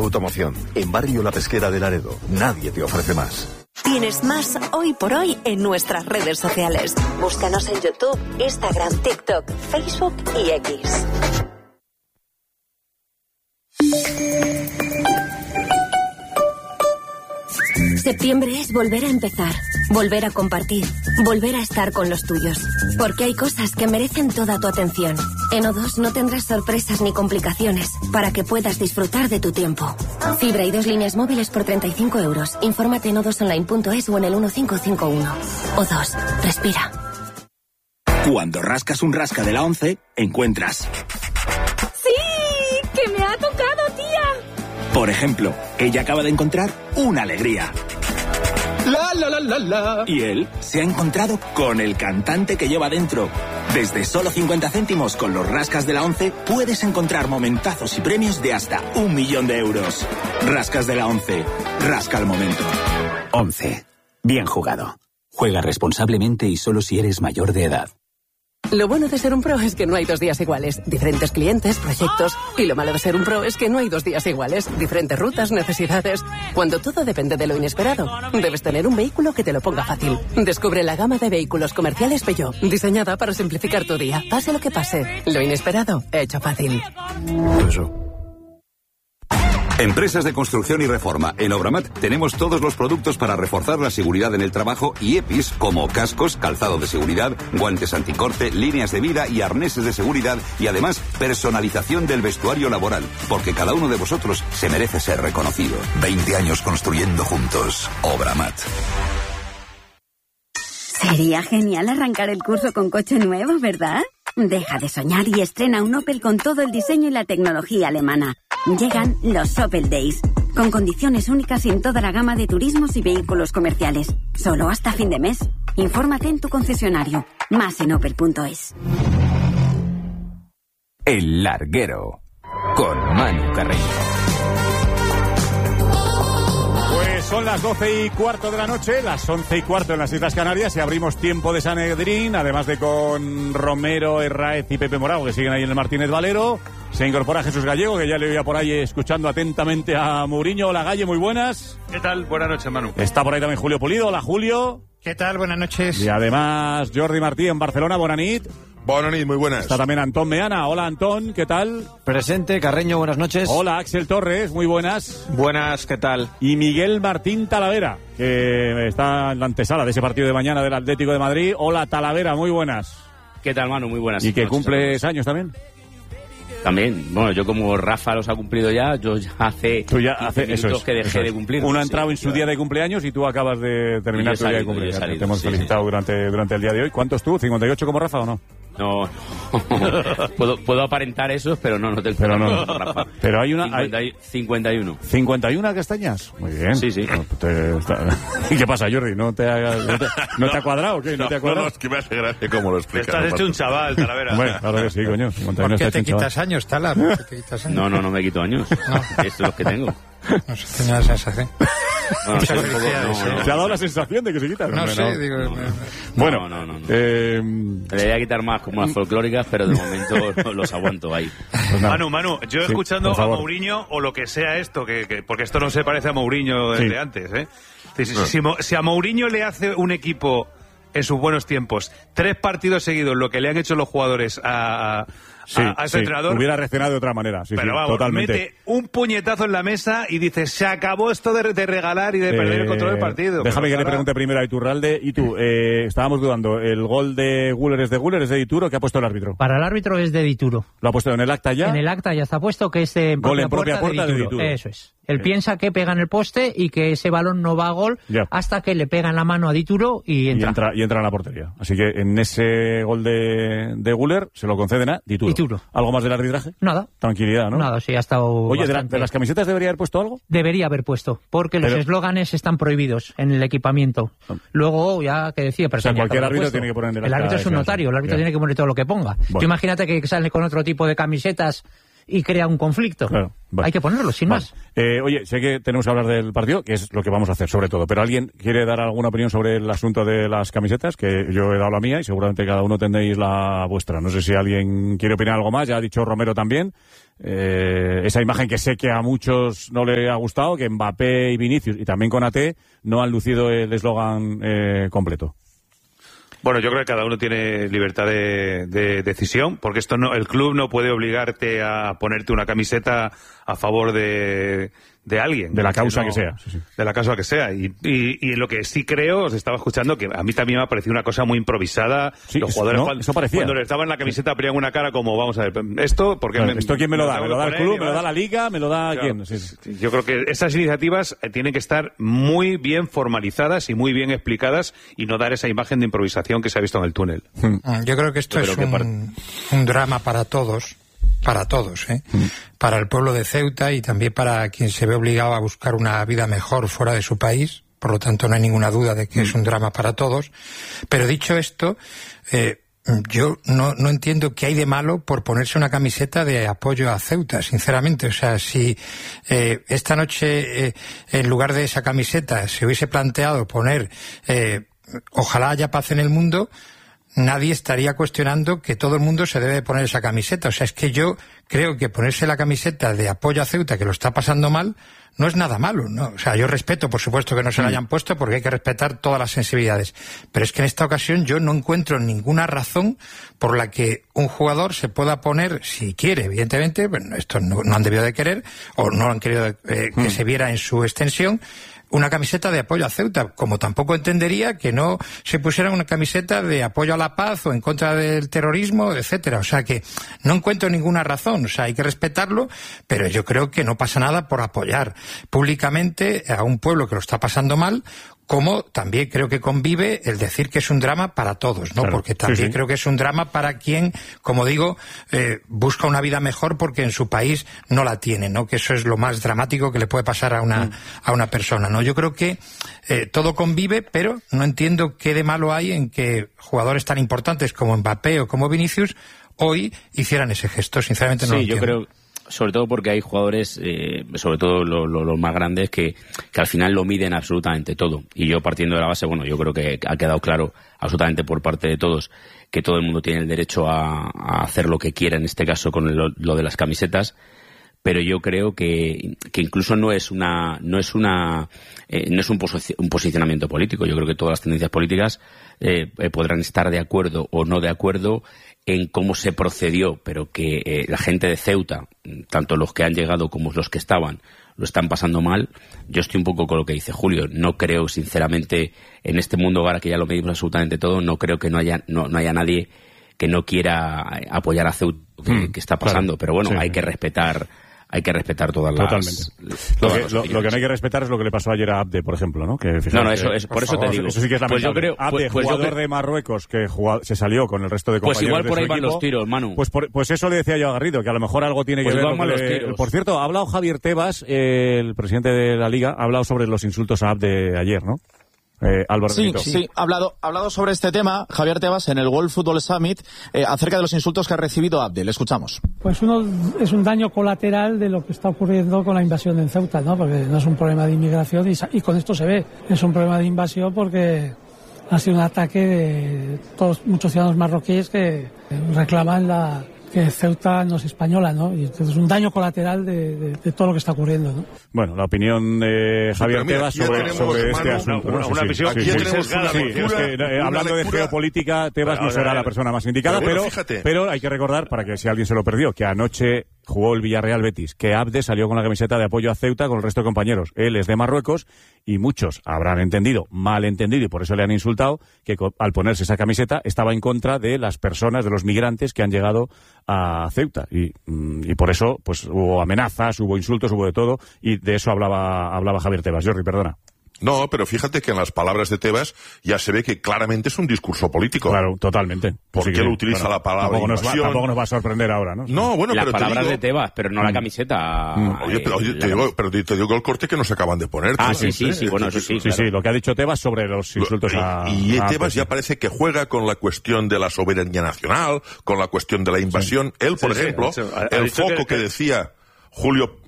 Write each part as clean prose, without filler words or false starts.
Automoción, en Barrio La Pesquera de Laredo. Nadie te ofrece más. Tienes más hoy por hoy en nuestras redes sociales. Búscanos en YouTube, Instagram, TikTok, Facebook y X. Septiembre es volver a empezar, volver a compartir, volver a estar con los tuyos. Porque hay cosas que merecen toda tu atención. En O2 no tendrás sorpresas ni complicaciones para que puedas disfrutar de tu tiempo. Fibra y 2 líneas móviles por 35 euros. Infórmate en o2online.es o en el 1551. O2, respira. Cuando rascas un rasca de la 11, encuentras... ¡Sí! ¡Que me ha tocado, tía! Por ejemplo, ella acaba de encontrar una alegría. La, la, la, la, la. Y él se ha encontrado con el cantante que lleva dentro. Desde solo 50 céntimos con los rascas de la 11 puedes encontrar momentazos y premios de hasta 1 millón de euros. Rascas de la 11. Rasca el momento. 11. Bien jugado. Juega responsablemente y solo si eres mayor de edad. Lo bueno de ser un pro es que no hay 2 días iguales. Diferentes clientes, proyectos. Y lo malo de ser un pro es que no hay 2 días iguales. Diferentes rutas, necesidades. Cuando todo depende de lo inesperado, debes tener un vehículo que te lo ponga fácil. Descubre la gama de vehículos comerciales Peugeot, diseñada para simplificar tu día. Pase lo que pase, lo inesperado, hecho fácil. Empresas de construcción y reforma. En Obramat tenemos todos los productos para reforzar la seguridad en el trabajo y EPIs como cascos, calzado de seguridad, guantes anticorte, líneas de vida y arneses de seguridad y además personalización del vestuario laboral, porque cada uno de vosotros se merece ser reconocido. 20 años construyendo juntos. Obramat. Sería genial arrancar el curso con coche nuevo, ¿verdad? Deja de soñar y estrena un Opel con todo el diseño y la tecnología alemana. Llegan los Opel Days, con condiciones únicas en toda la gama de turismos y vehículos comerciales. Solo hasta fin de mes. Infórmate en tu concesionario. Más en opel.es. El Larguero, con Manu Carreño. Son las 12:15 de la noche, las 11:15 en las Islas Canarias y abrimos tiempo de Sanedrín, además de con Romero, Herráez y Pepe Morago, que siguen ahí en el Martínez Valero. Se incorpora Jesús Gallego, que ya le oía por ahí escuchando atentamente a Mourinho. Hola, Galle, muy buenas. ¿Qué tal? Buenas noches, Manu. Está por ahí también Julio Pulido. Hola, Julio. ¿Qué tal? Buenas noches. Y además Jordi Martí en Barcelona. Bonanit. Bonanit, muy buenas. Está también Antón Meana. Hola, Antón, ¿qué tal? Presente, Carreño, buenas noches. Hola, Axel Torres, muy buenas. Buenas, ¿qué tal? Y Miguel Martín Talavera, que está en la antesala de ese partido de mañana del Atlético de Madrid. Hola, Talavera, muy buenas. ¿Qué tal, Manu? Muy buenas. ¿Y que cumples años también? También, bueno, yo como Rafa los ha cumplido ya, yo ya hace eso es, que dejé de cumplir. Uno ha entrado en su día de cumpleaños y tú acabas de terminar tu día de cumpleaños. Te hemos felicitado durante el día de hoy. ¿Cuántos tú? ¿58 como Rafa o no? No. puedo aparentar eso, pero no te Rafa. Pero hay una... 51. ¿51 castañas? Muy bien. Sí. ¿Y qué pasa, Jordi? ¿No te ha cuadrado o qué? ¿No te ha cuadrado? No, es que me hace gracia cómo lo explicas. Estás hecho un chaval, Talavera. Bueno, claro que sí, coño. ¿Por qué te quitas años, Tala? No, me quito años. Estos son los que tengo. No sé, tenía la sensación. No, te ha dado la sensación de que se quitan. No sé, digo... Bueno, no. Le voy a quitar más como las folclóricas, pero de momento los aguanto ahí. Pues Manu, yo escuchando a Mourinho, o lo que sea esto, porque esto no se parece a Mourinho de antes, ¿eh? Si a Mourinho le hace un equipo en sus buenos tiempos 3 partidos seguidos, lo que le han hecho los jugadores a ese entrenador, hubiera reaccionado de otra manera. Pero vamos, totalmente. Mete un puñetazo en la mesa y dice, se acabó esto de regalar y de perder el control del partido. Déjame que le pregunte primero a Iturralde. Y tú, estábamos dudando, ¿el gol de Güler es de Dituro? ¿Qué ha puesto el árbitro? Para el árbitro es de Dituro. ¿Lo ha puesto en el acta ya? En el acta ya está puesto que es gol en propia puerta de Dituro. Eso es. Él piensa que pega en el poste y que ese balón no va a gol hasta que le pega en la mano a Dituro y entra. Y entra en la portería. Así que en ese gol de Güler se lo conceden a Dituro. ¿Algo más del arbitraje? Nada. Tranquilidad, ¿no? Nada, sí, ha estado... Oye, ¿de las camisetas debería haber puesto algo? Debería haber puesto, porque los eslóganes están prohibidos en el equipamiento. Luego, ya que decía... Pero cualquier árbitro tiene que poner en el árbitro es un notario, el árbitro tiene que poner todo lo que ponga. Bueno. Tú imagínate que sale con otro tipo de camisetas y crea un conflicto. Claro, vale. Hay que ponerlo, sin más. Oye, sé que tenemos que hablar del partido, que es lo que vamos a hacer sobre todo, pero ¿alguien quiere dar alguna opinión sobre el asunto de las camisetas? Que yo he dado la mía y seguramente cada uno tendréis la vuestra. No sé si alguien quiere opinar algo más, ya ha dicho Romero también. Esa imagen que sé que a muchos no le ha gustado, que Mbappé y Vinicius, y también Konaté, no han lucido el eslogan completo. Bueno, yo creo que cada uno tiene libertad de decisión, porque el club no puede obligarte a ponerte una camiseta a favor de alguien. De la causa que sea. Sí. De la causa que sea. Y lo que sí creo, os estaba escuchando, que a mí también me ha parecido una cosa muy improvisada. Sí, los jugadores eso parecía. Cuando les daban la camiseta ponían una cara como, vamos a ver, ¿esto? Porque ¿esto quién me lo da? ¿Me lo da el club? ¿Me lo da la liga? ¿Me lo da quién? Sí. Yo creo que esas iniciativas tienen que estar muy bien formalizadas y muy bien explicadas y no dar esa imagen de improvisación que se ha visto en el túnel. Yo creo que esto es un drama para todos. Para todos, para el pueblo de Ceuta y también para quien se ve obligado a buscar una vida mejor fuera de su país. Por lo tanto, no hay ninguna duda de que es un drama para todos. Pero dicho esto, yo no entiendo qué hay de malo por ponerse una camiseta de apoyo a Ceuta, sinceramente. O sea, si esta noche, en lugar de esa camiseta, se hubiese planteado poner ojalá haya paz en el mundo, nadie estaría cuestionando que todo el mundo se debe poner esa camiseta. O sea, es que yo creo que ponerse la camiseta de apoyo a Ceuta, que lo está pasando mal, no es nada malo, ¿no? O sea, yo respeto, por supuesto, que no se la hayan puesto, porque hay que respetar todas las sensibilidades. Pero es que en esta ocasión yo no encuentro ninguna razón por la que un jugador se pueda poner, si quiere, evidentemente, bueno, esto no han debido de querer, o no han querido que se viera en su extensión, una camiseta de apoyo a Ceuta, como tampoco entendería que no se pusiera una camiseta de apoyo a la paz o en contra del terrorismo, etcétera. O sea que no encuentro ninguna razón. O sea, hay que respetarlo, pero yo creo que no pasa nada por apoyar públicamente a un pueblo que lo está pasando mal, como también creo que convive el decir que es un drama para todos, ¿no? Claro, porque también creo que es un drama para quien, como digo, busca una vida mejor porque en su país no la tiene, ¿no? Que eso es lo más dramático que le puede pasar a una persona, ¿no? Yo creo que todo convive, pero no entiendo qué de malo hay en que jugadores tan importantes como Mbappé o como Vinicius hoy hicieran ese gesto. Sinceramente no lo entiendo. Yo creo, sobre todo porque hay jugadores, sobre todo los más grandes, que al final lo miden absolutamente todo. Y yo, partiendo de la base, bueno, yo creo que ha quedado claro absolutamente por parte de todos que todo el mundo tiene el derecho a hacer lo que quiera, en este caso con lo de las camisetas. Pero yo creo que incluso no es un posicionamiento político. Yo creo que todas las tendencias políticas podrán estar de acuerdo o no de acuerdo en cómo se procedió, pero que la gente de Ceuta, tanto los que han llegado como los que estaban, lo están pasando mal. Yo estoy un poco con lo que dice Julio. No creo, sinceramente, en este mundo ahora que ya lo medimos absolutamente todo, no creo que no haya nadie que no quiera apoyar a Ceuta que está pasando. Claro, pero bueno, hay que respetar todas las... Totalmente. Lo que no hay que respetar es lo que le pasó ayer a Abde, por ejemplo, ¿no? Que por eso te digo. Eso sí que es lamentable. Abde, jugador de Marruecos, que se salió con el resto de compañeros. Pues igual por ahí van equipo, los tiros, Manu. Pues eso le decía yo a Garrido, que a lo mejor algo tiene que ver. Por cierto, ha hablado Javier Tebas, el presidente de la Liga, ha hablado sobre los insultos a Abde ayer, ¿no? Álvaro Sí, ha hablado sobre este tema Javier Tebas en el World Football Summit acerca de los insultos que ha recibido Abde. Le escuchamos. Pues es un daño colateral de lo que está ocurriendo con la invasión en Ceuta, ¿no? Porque no es un problema de inmigración y con esto se ve. Es un problema de invasión porque ha sido un ataque de muchos ciudadanos marroquíes que reclaman que Ceuta no es española, ¿no? Y entonces es un daño colateral de todo lo que está ocurriendo, ¿no? Bueno, la opinión de Javier Tebas sobre este asunto. Una visión muy sesgada. Hablando de geopolítica, Tebas no será la persona más indicada, pero hay que recordar, para que si alguien se lo perdió, que anoche jugó el Villarreal Betis, que Abde salió con la camiseta de apoyo a Ceuta con el resto de compañeros. Él es de Marruecos y muchos habrán mal entendido y por eso le han insultado, que al ponerse esa camiseta estaba en contra de las personas, de los migrantes que han llegado a Ceuta. Y por eso pues hubo amenazas, hubo insultos, hubo de todo, y de eso hablaba Javier Tebas. Jordi, perdona. No, pero fíjate que en las palabras de Tebas ya se ve que claramente es un discurso político. Claro, totalmente. Porque él utiliza la palabra tampoco nos va a sorprender ahora, ¿no? No, bueno, las pero palabras te digo... de Tebas, pero no la camiseta. Oye, te digo el corte que nos acaban de poner. Sí, bueno, eso sí. Sí, lo que ha dicho Tebas sobre los insultos a... Y Tebas ya parece que juega con la cuestión de la soberanía nacional, con la cuestión de la invasión. Él, por ejemplo, el foco que decía Julio...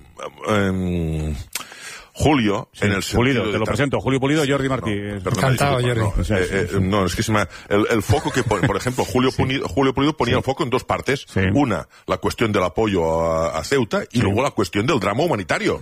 Julio, en el Pulido, te lo presento, Julio Pulido, Jordi Martí. Encantado, Jordi. No, es que el foco que, por ejemplo, Julio Pulido ponía el foco en dos partes. Sí. Una, la cuestión del apoyo a Ceuta, y luego la cuestión del drama humanitario.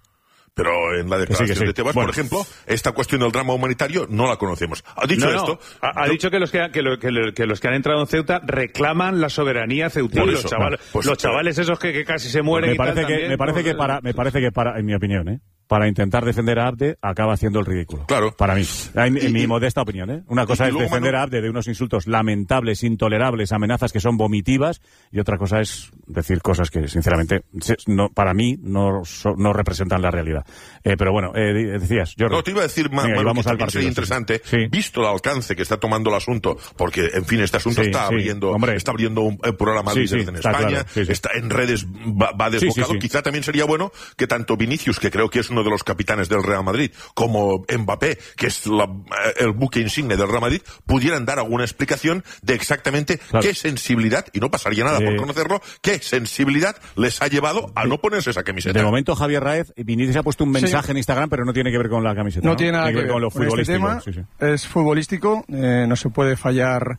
Pero en la declaración de Tebas, por ejemplo, esta cuestión del drama humanitario no la conocemos. Ha dicho esto... Ha dicho que los que han entrado en Ceuta reclaman la soberanía ceutina. Los chavales esos que casi se mueren. Me parece que para, en mi opinión, para intentar defender a Abde, acaba haciendo el ridículo. Claro. Para mí. En mi modesta opinión, Una cosa es defender a Abde de unos insultos lamentables, intolerables, amenazas que son vomitivas, y otra cosa es decir cosas que, sinceramente, para mí no representan la realidad. Pero bueno, decías, Jordi. No, te iba a decir, vamos al partido. Sería interesante, visto el alcance que está tomando el asunto, porque, en fin, este asunto está abriendo un programa líder en España, está en redes, va desbocado. Quizá también sería bueno que tanto Vinicius, que creo que es uno de los capitanes del Real Madrid, como Mbappé, que es el buque insigne del Real Madrid, pudieran dar alguna explicación de exactamente qué sensibilidad, y no pasaría nada por conocerlo, qué sensibilidad les ha llevado a no ponerse esa camiseta. De momento, Javier Raez, Vinicius ha puesto un mensaje en Instagram, pero no tiene que ver con la camiseta. No tiene nada que ver con lo futbolístico. Este tema es futbolístico, no se puede fallar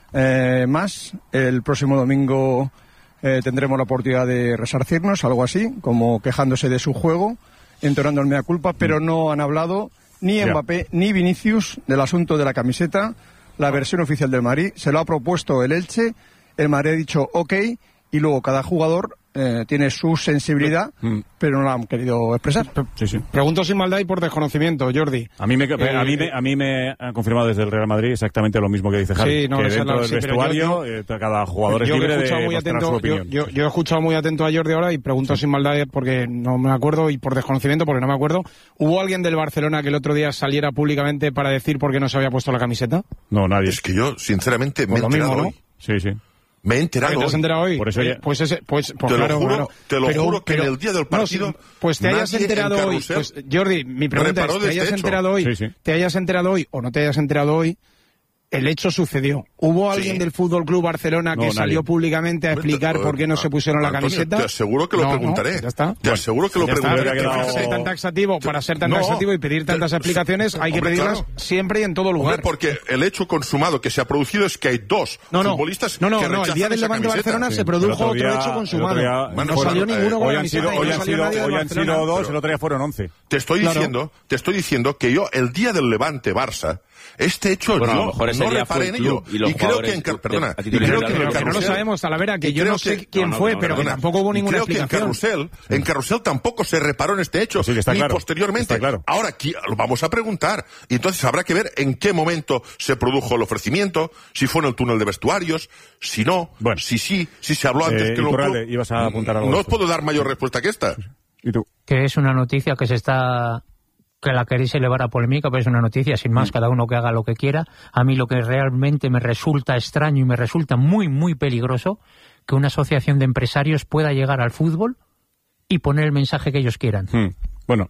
más. El próximo domingo tendremos la oportunidad de resarcirnos, algo así, como quejándose de su juego, entonando el mea culpa, pero no han hablado ni Mbappé ni Vinicius del asunto de la camiseta. La versión oficial del Madrid se lo ha propuesto el Elche, el Madrid ha dicho ok, y luego cada jugador tiene su sensibilidad, pero no la han querido expresar. Pregunto sin maldad y por desconocimiento, Jordi. A mí me ha confirmado desde el Real Madrid exactamente lo mismo que dice Javi, que dentro del vestuario cada jugador es libre de mostrar su opinión. Yo he escuchado muy atento a Jordi ahora y pregunto sin maldad porque no me acuerdo, y por desconocimiento porque no me acuerdo. ¿Hubo alguien del Barcelona que el otro día saliera públicamente para decir por qué no se había puesto la camiseta? No, nadie. Es que yo, sinceramente, me he enterado hoy. Sí. Me he enterado. ¿Te has enterado hoy? Por eso ya... Te lo juro que en el día del partido. Pues te hayas enterado hoy. Pues, Jordi, mi pregunta es: ¿te hayas enterado hoy? ¿Te hayas enterado hoy o no te hayas enterado hoy? El hecho sucedió. ¿Hubo alguien del Fútbol Club Barcelona que salió públicamente a explicar por qué no se pusieron la camiseta? Te aseguro que lo preguntaré. Ya está. Te aseguro que lo preguntaré. Para ser tan taxativo y pedir tantas explicaciones, hay que pedirlas siempre y en todo lugar. Porque el hecho consumado que se ha producido es que hay dos futbolistas que rechazan esa camiseta. El día del Levante Barcelona se produjo otro hecho consumado. No salió ninguno con la camiseta. Hoy han sido dos, el otro día fueron 11. Te estoy diciendo que yo, el día del Levante Barça, este hecho no reparé en ello. Y creo que en Carrusel, no lo sabemos, Talavera, que yo no sé quién fue, pero que tampoco hubo ninguna explicación. En Carrusel tampoco se reparó en este hecho, ni posteriormente. Ahora aquí lo vamos a preguntar. Y entonces habrá que ver en qué momento se produjo el ofrecimiento, si fue en el túnel de vestuarios, si no, si se habló antes que Iturralde, ibas a apuntar algo. No os puedo dar mayor respuesta que esta. ¿Y tú? Que es una noticia que la queréis elevar a polémica, pero es una noticia, sin más, cada uno que haga lo que quiera. A mí lo que realmente me resulta extraño y me resulta muy, muy peligroso, que una asociación de empresarios pueda llegar al fútbol y poner el mensaje que ellos quieran. Bueno.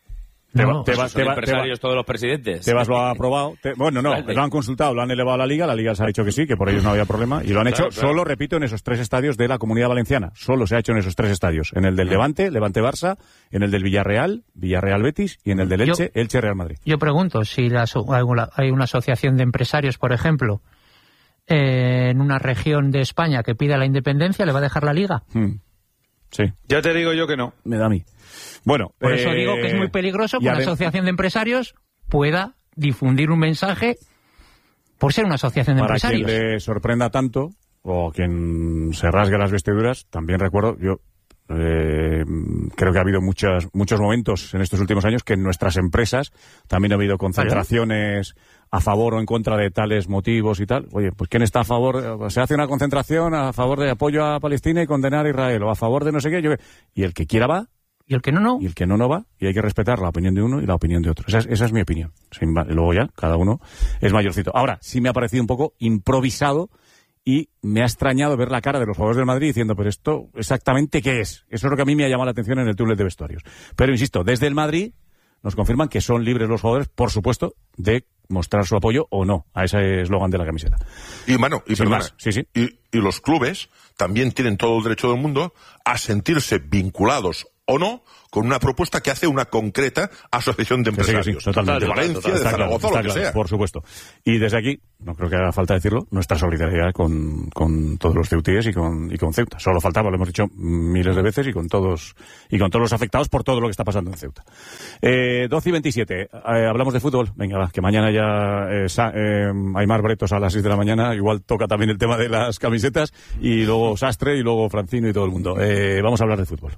Son empresarios todos los presidentes. Tebas lo ha aprobado. Lo han consultado, lo han elevado a la Liga les ha dicho que sí, que por ellos no había problema, y lo han hecho solo, repito, en esos 3 estadios de la Comunidad Valenciana. Solo se ha hecho en esos 3 estadios. En el del Levante, Levante-Barça, en el del Villarreal, Villarreal-Betis, y en el del Elche, Elche-Real Madrid. Yo pregunto, si hay una asociación de empresarios, por ejemplo, en una región de España que pida la independencia, ¿le va a dejar la Liga? Sí. Ya te digo yo que no. Me da a mí. Bueno, por eso digo que es muy peligroso que una asociación de empresarios pueda difundir un mensaje por ser una asociación de empresarios. Para quien le sorprenda tanto, o quien se rasgue las vestiduras, también recuerdo, yo creo que ha habido muchos momentos en estos últimos años que en nuestras empresas también ha habido concentraciones a favor o en contra de tales motivos y tal. Oye, pues ¿quién está a favor? Se hace una concentración a favor de apoyo a Palestina y condenar a Israel, o a favor de no sé qué. Y el que quiera va, Y el que no, no. Y el que no va, y hay que respetar la opinión de uno y la opinión de otro. Esa es mi opinión. Luego ya, cada uno es mayorcito. Ahora, sí me ha parecido un poco improvisado y me ha extrañado ver la cara de los jugadores del Madrid diciendo, pero esto exactamente qué es. Eso es lo que a mí me ha llamado la atención en el túnel de vestuarios. Pero insisto, desde el Madrid nos confirman que son libres los jugadores, por supuesto, de mostrar su apoyo o no a ese eslogan de la camiseta. Y perdona, sí. Y los clubes también tienen todo el derecho del mundo a sentirse vinculados o no con una propuesta que hace una concreta asociación de empresarios. Totalmente. De Valencia, de Zaragoza, o lo que sea. Por supuesto. Y desde aquí, no creo que haga falta decirlo, nuestra solidaridad con todos los ceutíes y con Ceuta. Solo faltaba, lo hemos dicho miles de veces, y con todos los afectados por todo lo que está pasando en Ceuta. 12:27. Hablamos de fútbol. Venga, va, que mañana ya Aimar Bretos a las 6 de la mañana. Igual toca también el tema de las camisetas. Y luego Sastre, y luego Francino y todo el mundo. Vamos a hablar de fútbol.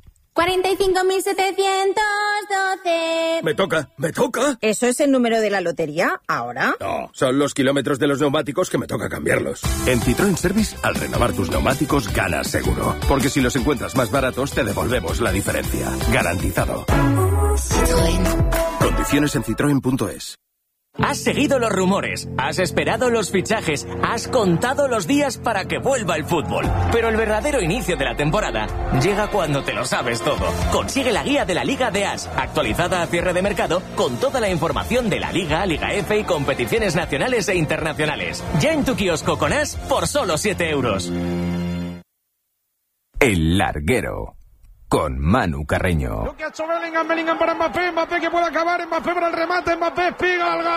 45.712. Me toca. ¿Eso es el número de la lotería ahora? No, son los kilómetros de los neumáticos que me toca cambiarlos. En Citroën Service, al renovar tus neumáticos, ganas seguro. Porque si los encuentras más baratos, te devolvemos la diferencia. Garantizado. Citroën. Condiciones en citroen.es. Has seguido los rumores, has esperado los fichajes, has contado los días para que vuelva el fútbol. Pero el verdadero inicio de la temporada llega cuando te lo sabes todo. Consigue la guía de la Liga de As, actualizada a cierre de mercado, con toda la información de la Liga, Liga F y competiciones nacionales e internacionales. Ya en tu kiosco con As por solo 7 euros. El Larguero, con Manu Carreño. Lo que ha hecho Bellingham para Mbappé que puede acabar, Mbappé para el remate, Mbappé espiga, gol.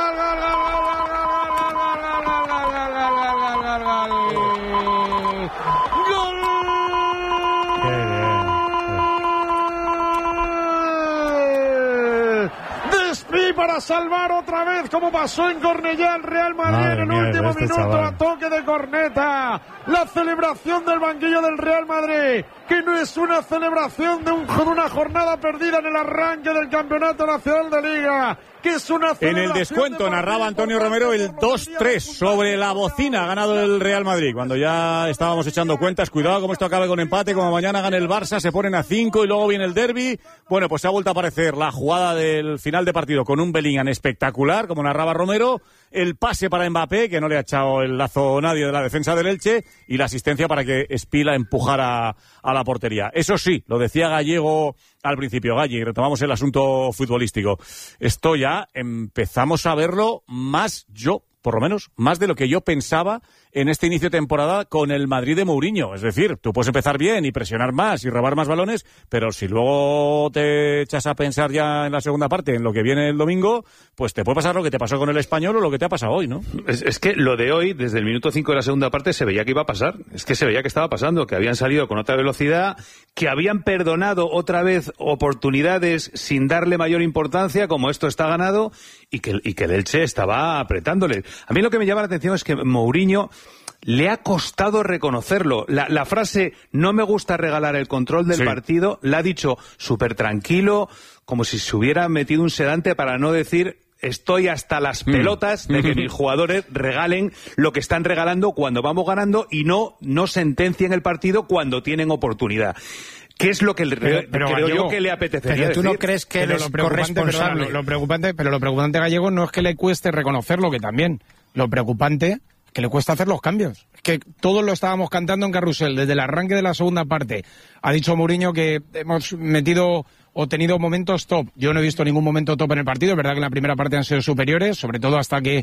Despí para salvar otra vez, como pasó en Cornellá, el Real Madrid en el último minuto, a toque de corneta. La celebración del banquillo del Real Madrid, que no es una celebración de una jornada perdida en el arranque del Campeonato Nacional de Liga, que es una en el descuento narraba Antonio Romero el 2-3 sobre la bocina. Ha ganado el Real Madrid cuando ya estábamos echando cuentas. Cuidado como esto acabe con empate, como mañana gane el Barça, se ponen a 5 y luego viene el derbi. Bueno, pues se ha vuelto a aparecer la jugada del final de partido con un Bellingham espectacular, como narraba Romero, el pase para Mbappé, que no le ha echado el lazo nadie de la defensa del Elche, y la asistencia para que Espila empujara a la portería. Eso sí, lo decía Gallego al principio, Galli, retomamos el asunto futbolístico. Esto ya empezamos a verlo más, por lo menos, más de lo que yo pensaba en este inicio de temporada con el Madrid de Mourinho. Es decir, tú puedes empezar bien y presionar más y robar más balones, pero si luego te echas a pensar ya en la segunda parte, en lo que viene el domingo, pues te puede pasar lo que te pasó con el Español o lo que te ha pasado hoy, ¿no? Es que lo de hoy, desde el minuto 5 de la segunda parte, se veía que iba a pasar. Es que se veía que estaba pasando, que habían salido con otra velocidad, que habían perdonado otra vez oportunidades sin darle mayor importancia, como esto está ganado, y que el Elche estaba apretándole. A mí lo que me llama la atención es que Mourinho le ha costado reconocerlo. La frase "no me gusta regalar el control del partido" la ha dicho súper tranquilo, como si se hubiera metido un sedante, para no decir estoy hasta las pelotas de que mis jugadores regalen lo que están regalando cuando vamos ganando y no sentencien el partido cuando tienen oportunidad. ¿Qué es lo que creo yo que le apetecería decir? ¿Tú no crees que es corresponsable? Lo preocupante, Gallego, no es que le cueste reconocerlo, que también. Lo preocupante que le cuesta hacer los cambios. Es que todos lo estábamos cantando en Carrusel desde el arranque de la segunda parte. Ha dicho Mourinho que hemos metido o tenido momentos top. Yo no he visto ningún momento top en el partido. Es verdad que en la primera parte han sido superiores, sobre todo hasta que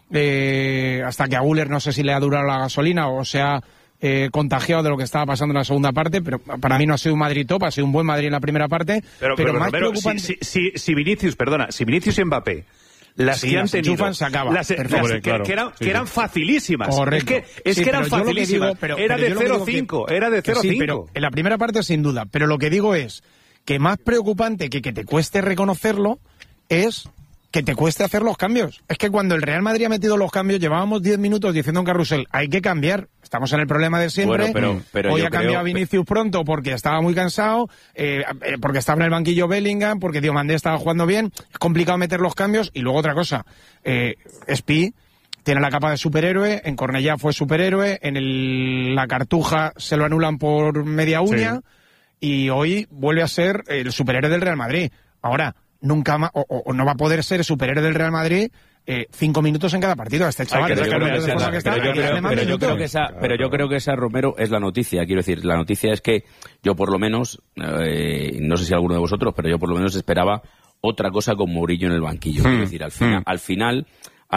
a Güler no sé si le ha durado la gasolina o se ha contagiado de lo que estaba pasando en la segunda parte, pero para mí no ha sido un Madrid top, ha sido un buen Madrid en la primera parte. Pero más preocupante... si Vinicius y Mbappé, las que han tenido, que eran facilísimas. Correcto. Es que eran facilísimas. Era de 0-5, era de 0-5. Sí, pero en la primera parte sin duda. Pero lo que digo es que más preocupante que te cueste reconocerlo es que te cueste hacer los cambios. Es que cuando el Real Madrid ha metido los cambios, llevábamos 10 minutos diciendo en Carrusel, hay que cambiar. Estamos en el problema de siempre. Bueno, pero hoy ha cambiado a Vinicius pronto porque estaba muy cansado, porque estaba en el banquillo Bellingham, porque Diomandé estaba jugando bien. Es complicado meter los cambios. Y luego otra cosa, Spi tiene la capa de superhéroe, en Cornellá fue superhéroe, en la Cartuja se lo anulan por media uña. y hoy vuelve a ser el superhéroe del Real Madrid. Ahora, nunca más, o no va a poder ser el superhéroe del Real Madrid 5 minutos en cada partido. Este chaval, pero yo creo que esa, Romero, es la noticia. Quiero decir, la noticia es que yo por lo menos, no sé si alguno de vosotros, pero yo por lo menos esperaba otra cosa con Mourinho en el banquillo. Quiero decir, al final,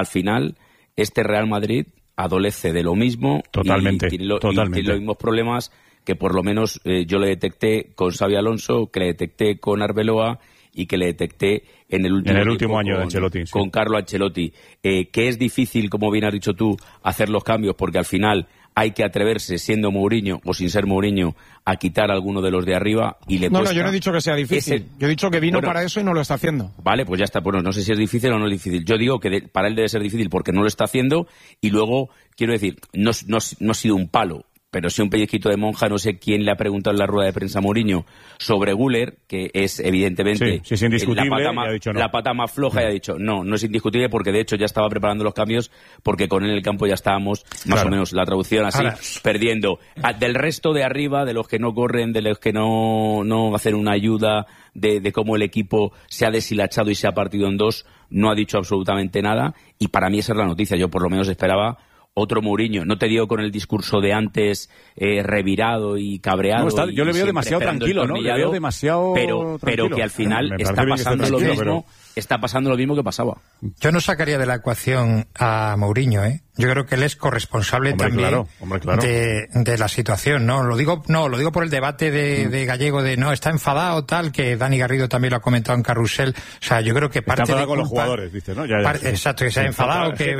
este Real Madrid adolece de lo mismo. Totalmente. Y tiene los mismos problemas que por lo menos yo le detecté con Xabi Alonso, que le detecté con Arbeloa y que le detecté en el último año de Ancelotti, sí. Con Carlo Ancelotti, que es difícil, como bien has dicho tú, hacer los cambios porque al final hay que atreverse, siendo Mourinho o sin ser Mourinho, a quitar a alguno de los de arriba y le cuesta. No, yo no he dicho que sea difícil. Yo he dicho que vino para eso y no lo está haciendo. Vale, pues ya está. Bueno, no sé si es difícil o no es difícil. Yo digo que para él debe ser difícil porque no lo está haciendo y luego, quiero decir, no ha sido un palo, pero sí un pellizquito de monja. No sé quién le ha preguntado en la rueda de prensa a Mourinho sobre Güler, que es evidentemente es indiscutible, la pata más floja, y ha dicho no es indiscutible porque de hecho ya estaba preparando los cambios porque con él en el campo ya estábamos más o menos, la traducción así, perdiendo. Del resto de arriba, de los que no corren, de los que no hacen una ayuda, de cómo el equipo se ha deshilachado y se ha partido en dos, no ha dicho absolutamente nada, y para mí esa es la noticia. Yo por lo menos esperaba otro Mourinho. No te digo con el discurso de antes revirado y cabreado. No, yo le veo demasiado tranquilo, ¿no? Le veo demasiado pero que al final está pasando lo mismo. Está pasando lo mismo que pasaba. Yo no sacaría de la ecuación a Mourinho, ¿eh? Yo creo que él es corresponsable también de la situación, ¿no? Lo digo por el debate de Gallego de no, está enfadado tal, que Dani Garrido también lo ha comentado en Carrusel. O sea, yo creo que parte está de con los jugadores, dice, ¿no? Exacto, que se ha enfadado, que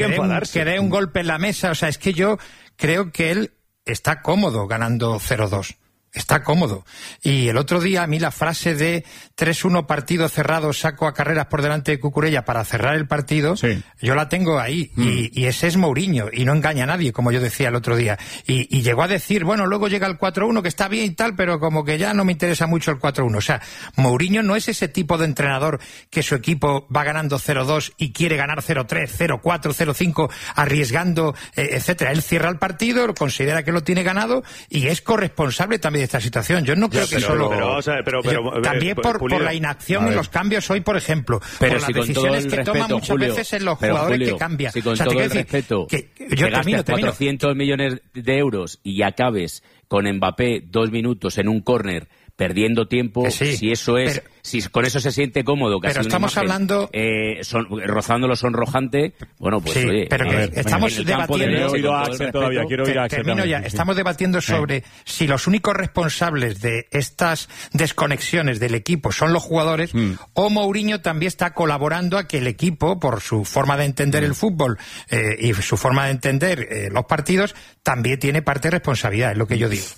dé un golpe en la mesa. O sea, es que yo creo que él está cómodo ganando 0-2. Está cómodo. Y el otro día a mí la frase de 3-1 partido cerrado, saco a Carreras por delante de Cucurella para cerrar el partido, yo la tengo ahí. Y ese es Mourinho, y no engaña a nadie, como yo decía el otro día. Y llegó a decir, bueno, luego llega el 4-1, que está bien y tal, pero como que ya no me interesa mucho el 4-1. O sea, Mourinho no es ese tipo de entrenador que su equipo va ganando 0-2 y quiere ganar 0-3, 0-4, 0-5, arriesgando, etcétera. Él cierra el partido, considera que lo tiene ganado y es corresponsable también de esta situación. Yo no creo que solo... también por la inacción en los cambios hoy, por ejemplo. Pero por las decisiones que toman muchas veces en los jugadores que cambian. Si con todo el respeto yo gastes 400 millones de euros y acabes con Mbappé 2 minutos en un córner perdiendo tiempo, si eso es... Si con eso se siente cómodo, que pero estamos hablando rozándolo sonrojante, bueno, pues oye, pero estamos debatiendo. Quiero oír a Axel. Termino ya. Estamos debatiendo sobre si los únicos responsables de estas desconexiones del equipo son los jugadores o Mourinho también está colaborando a que el equipo, por su forma de entender el fútbol y su forma de entender los partidos, también tiene parte de responsabilidad, es lo que yo digo.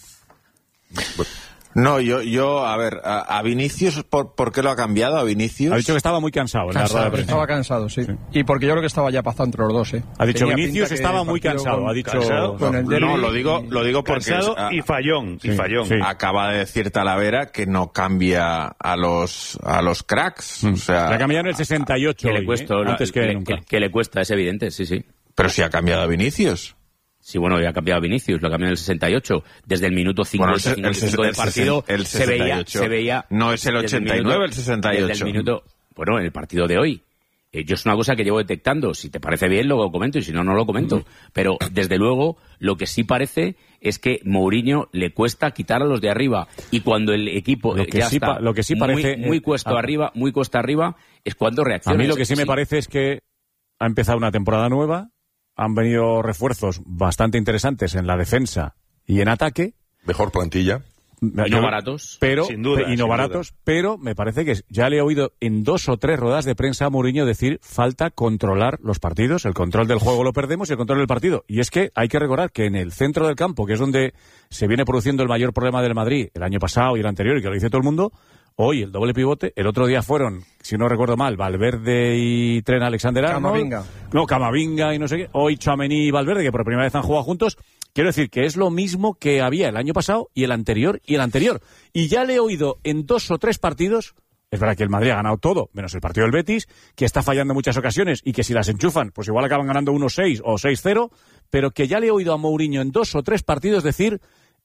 No, yo a ver, a Vinicius, ¿por qué lo ha cambiado a Vinicius? Ha dicho que estaba muy cansado. Estaba cansado, sí. Y porque yo creo que estaba ya pasado entre los dos, ¿eh? Ha dicho Vinicius estaba muy cansado. Ha dicho... No, lo digo porque... Cansado y fallón. Sí. Acaba de decir Talavera que no cambia a los cracks. O sea, la cambiaron en el 68. Que le cuesta, antes que nunca. Que le cuesta, es evidente, sí. Pero si ha cambiado a Vinicius. Sí, bueno, ya ha cambiado a Vinicius, lo cambió en el 68. Desde el minuto 55 del partido se veía... No es el 89, el 68. Desde el minuto... Bueno, en el partido de hoy. Yo es una cosa que llevo detectando. Si te parece bien, lo comento, y si no, no lo comento. Pero, desde luego, lo que sí parece es que Mourinho le cuesta quitar a los de arriba. Y cuando el equipo lo que sí parece, muy cuesta arriba, es cuando reacciona. A mí lo que sí me parece es que ha empezado una temporada nueva. Han venido refuerzos bastante interesantes en la defensa y en ataque. Mejor plantilla. Y no baratos. Pero, sin duda, pero me parece que ya le he oído en 2 o 3 ruedas de prensa a Mourinho decir falta controlar los partidos, el control del juego lo perdemos y el control del partido. Y es que hay que recordar que en el centro del campo, que es donde se viene produciendo el mayor problema del Madrid el año pasado y el anterior, y que lo dice todo el mundo, hoy el doble pivote, el otro día fueron, si no recuerdo mal, Valverde y Trent Alexander-Arnold. Camavinga y no sé qué. Hoy Tchouaméni y Valverde, que por primera vez han jugado juntos. Quiero decir que es lo mismo que había el año pasado y el anterior y el anterior. Y ya le he oído en 2 o 3 partidos, es verdad que el Madrid ha ganado todo, menos el partido del Betis, que está fallando en muchas ocasiones y que si las enchufan, pues igual acaban ganando 1-6 o 6-0, pero que ya le he oído a Mourinho en 2 o 3 partidos decir...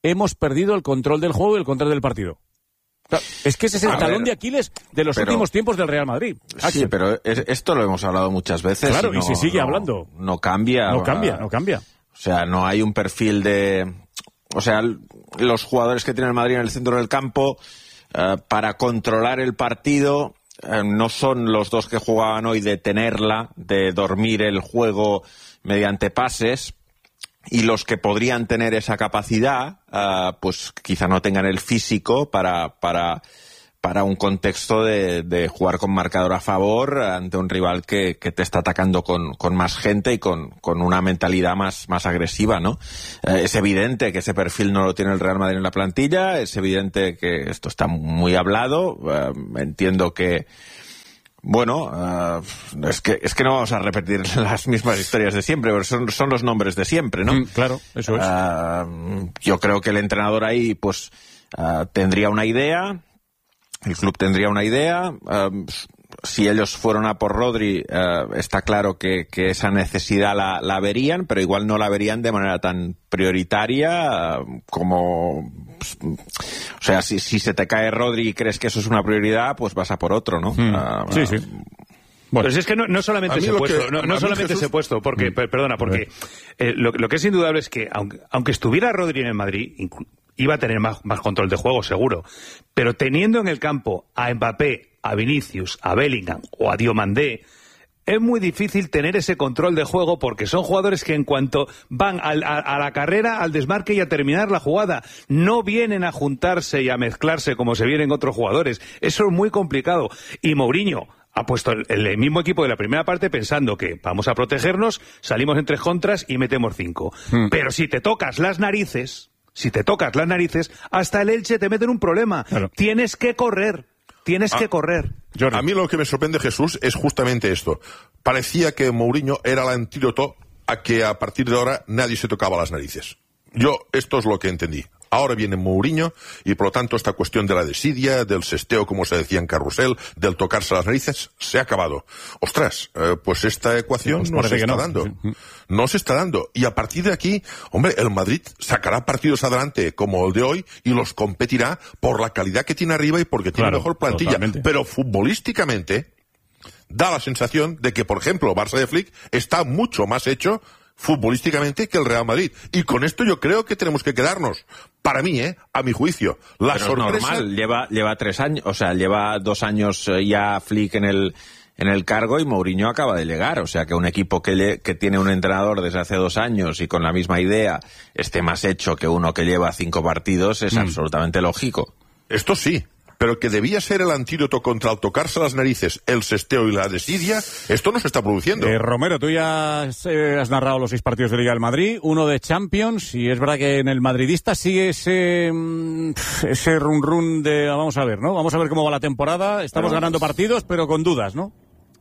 hemos perdido el control del juego y el control del partido. Es que ese es el talón de Aquiles de los últimos tiempos del Real Madrid. Sí, pero esto lo hemos hablado muchas veces. Claro, y se sigue hablando. No cambia. No cambia. O sea, no hay un perfil de... O sea, los jugadores que tiene el Madrid en el centro del campo, para controlar el partido, no son los dos que jugaban hoy de tenerla, de dormir el juego mediante pases. Y los que podrían tener esa capacidad, pues quizá no tengan el físico para un contexto de jugar con marcador a favor ante un rival que te está atacando con más gente y con una mentalidad más agresiva, ¿no? Es evidente que ese perfil no lo tiene el Real Madrid en la plantilla, es evidente que esto está muy hablado, entiendo que... Bueno, es que no vamos a repetir las mismas historias de siempre, pero son los nombres de siempre, ¿no? Claro, eso es. Yo creo que el entrenador ahí, pues, tendría una idea, el club tendría una idea. Si ellos fueron a por Rodri, está claro que esa necesidad la verían, pero igual no la verían de manera tan prioritaria como... O sea, si se te cae Rodri y crees que eso es una prioridad, pues vas a por otro, ¿no? Sí. Bueno. Pero si es que no solamente ese puesto, no solamente ese puesto, porque, perdona, porque lo que es indudable es que, aunque estuviera Rodri en el Madrid, iba a tener más control de juego, seguro. Pero teniendo en el campo a Mbappé, a Vinicius, a Bellingham o a Diomandé, es muy difícil tener ese control de juego porque son jugadores que en cuanto van a la carrera, al desmarque y a terminar la jugada, no vienen a juntarse y a mezclarse como se vienen otros jugadores. Eso es muy complicado. Y Mourinho ha puesto el mismo equipo de la primera parte pensando que vamos a protegernos, salimos en 3 contras y metemos 5. Pero si te tocas las narices, hasta el Elche te mete en un problema. Claro. Tienes que correr. A mí lo que me sorprende, Jesús, es justamente esto. Parecía que Mourinho era el antídoto a que a partir de ahora nadie se tocaba las narices. Esto es lo que entendí. Ahora viene Mourinho y por lo tanto esta cuestión de la desidia, del sesteo, como se decía en Carrusel, del tocarse las narices, se ha acabado. Ostras, pues esta ecuación no se está dando. No se está dando. Y a partir de aquí, hombre, el Madrid sacará partidos adelante como el de hoy y los competirá por la calidad que tiene arriba y porque tiene mejor plantilla. Totalmente. Pero futbolísticamente da la sensación de que, por ejemplo, Barça de Flick está mucho más hecho futbolísticamente que el Real Madrid. Y con esto yo creo que tenemos que quedarnos. Para mí, a mi juicio, la pero sorpresa... Es normal, lleva 3 años, o sea, lleva 2 años ya Flick en el cargo y Mourinho acaba de llegar. O sea, que un equipo que tiene un entrenador desde hace 2 años y con la misma idea esté más hecho que uno que lleva 5 partidos es absolutamente lógico. Esto sí. Pero que debía ser el antídoto contra el tocarse las narices, el sesteo y la desidia, esto no se está produciendo. Romero, tú ya has narrado los 6 partidos de Liga del Madrid, 1 de Champions, y es verdad que en el madridista sigue ese run de, vamos a ver, ¿no? Vamos a ver cómo va la temporada, estamos ganando partidos, pero con dudas, ¿no?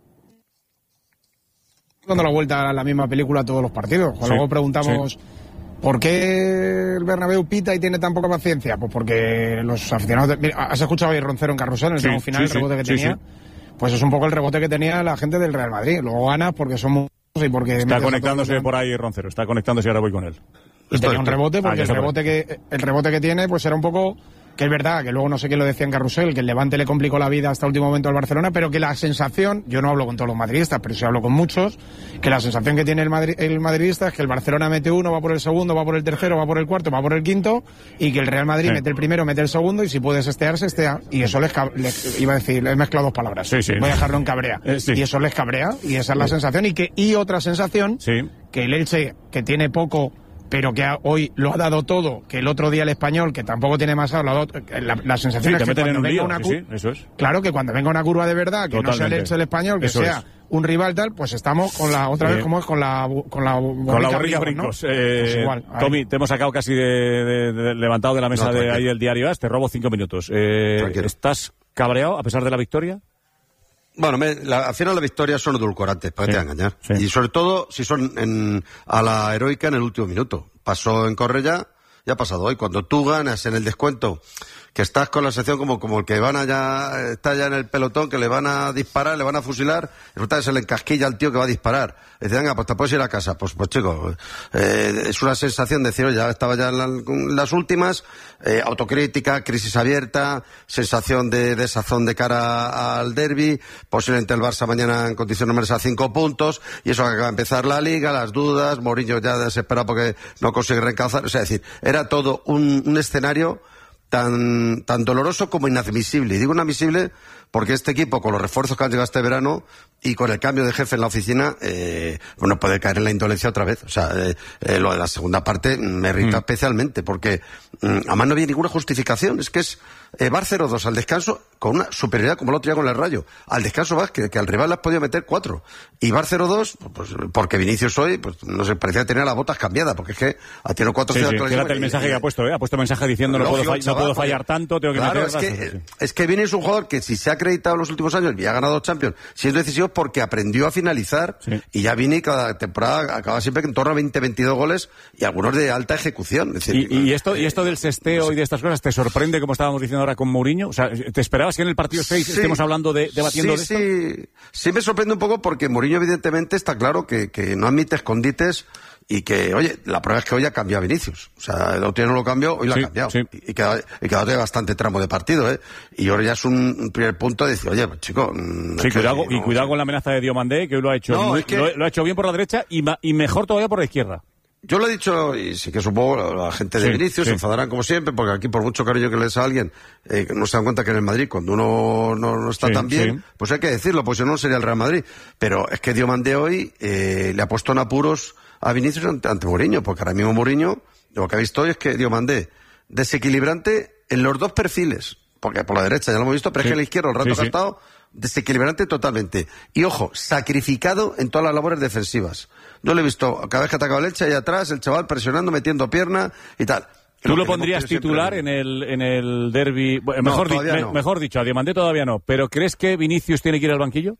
Dando la vuelta a la misma película a todos los partidos. Luego preguntamos... ¿Por qué el Bernabéu pita y tiene tan poca paciencia? Pues porque los aficionados... Mira, ¿has escuchado a Roncero en Carrusel, en el tramo final, el rebote que tenía? Pues es un poco el rebote que tenía la gente del Real Madrid. Luego ganas porque somos... y porque está conectándose por ahí Roncero, está conectándose y ahora voy con él. Y tenía un rebote porque el rebote que tiene pues era un poco... Que es verdad, que luego no sé quién lo decía en Carrusel, que el Levante le complicó la vida hasta el último momento al Barcelona, pero que la sensación, yo no hablo con todos los madridistas, pero sí hablo con muchos, que la sensación que tiene el madridista es que el Barcelona mete uno, va por el segundo, va por el tercero, va por el cuarto, va por el quinto, y que el Real Madrid mete el primero, mete el segundo, y si puede sestear, sestea. Y eso iba a decir, he mezclado 2 palabras. Voy a dejarlo en cabrea. Y eso les cabrea, y esa es la sensación. Y otra sensación, que el Elche, que tiene poco... pero que hoy lo ha dado todo, que el otro día el Español, que tampoco tiene más la sensación es que cuando venga una curva, eso es. Claro, que cuando venga una curva de verdad, que no sea el Elche el Español, que eso sea un rival tal, pues estamos con la otra vez como es con la barriga brincos, ¿no? Pues igual, Tommy, te hemos sacado casi de levantado de la mesa de ahí el diario AS, te robo 5 minutos. ¿Estás cabreado a pesar de la victoria? Bueno, al final las victorias son edulcorantes, para que te engañar. Y sobre todo si son a la heroica en el último minuto. Pasó en Cornellá ya ha pasado hoy. Cuando tú ganas en el descuento, que estás con la sensación como el que está ya en el pelotón, que le van a disparar, le van a fusilar, resulta que se le encasquilla al tío que va a disparar. Dice, venga, pues te puedes ir a casa. Pues chicos, es una sensación de decir, oye, ya estaba ya en las últimas, autocrítica, crisis abierta, sensación de desazón de cara al derbi, posiblemente el Barça mañana en condiciones normales a 5 puntos, y eso que acaba de empezar la Liga, las dudas, Mourinho ya desesperado porque no consigue reencauzar. O sea, es decir, era todo un escenario tan doloroso como inadmisible. Y digo inadmisible porque este equipo, con los refuerzos que han llegado este verano y con el cambio de jefe en la oficina, puede caer en la indolencia otra vez. O sea, lo de la segunda parte me irrita especialmente porque además no había ninguna justificación. Es que va 0-2 al descanso con una superioridad como el otro día con el Rayo. Al descanso vas que al rival le has podido meter 4. Y va 0-2, pues porque Vinicius hoy, pues no sé, parecía tener las botas cambiadas, porque es que ha tenido 4 Fíjate el mensaje que ha puesto, ha puesto mensaje diciendo no puedo fallar tanto, tengo que meter. Es que Vini es un jugador que si se ha acreditado en los últimos años y ha ganado Champions, siendo decisivo porque aprendió a finalizar, y ya Vini cada temporada acaba siempre en torno a 20-22 goles y algunos de alta ejecución. Es decir, ¿Y esto del sesteo y de estas cosas te sorprende, como estábamos diciendo ahora con Mourinho? O sea, ¿te esperabas que en el partido 6 estemos hablando debatiendo de esto? Sí, me sorprende un poco porque Mourinho evidentemente está claro que no admite escondites y que, oye, la prueba es que hoy ha cambiado a Vinicius. O sea, el otro día no lo cambió, hoy lo ha cambiado. Sí. Y quedado de bastante tramo de partido, ¿eh? Y ahora ya es un primer punto de decir, oye, pues, chico... Sí, cuidado con la amenaza de Diomandé, que hoy lo ha hecho lo ha hecho bien por la derecha y mejor todavía por la izquierda. Yo lo he dicho, y sí que supongo la gente de Vinicius se enfadarán como siempre, porque aquí por mucho cariño que les a alguien, no se dan cuenta que en el Madrid, cuando uno no está tan bien, pues hay que decirlo, pues si no sería el Real Madrid. Pero es que Diomandé hoy le ha puesto en apuros a Vinicius ante Mourinho, porque ahora mismo Mourinho, lo que ha visto hoy es que Diomandé, desequilibrante en los dos perfiles, porque por la derecha ya lo hemos visto, pero es que en la izquierda el rato que ha estado, desequilibrante totalmente. Y ojo, sacrificado en todas las labores defensivas. Yo lo he visto, cada vez que atacaba el Elche, ahí atrás, el chaval presionando, metiendo pierna y tal. ¿Tú lo pondrías titular en el derbi? Mejor dicho, a Diomandé todavía no. ¿Pero crees que Vinicius tiene que ir al banquillo?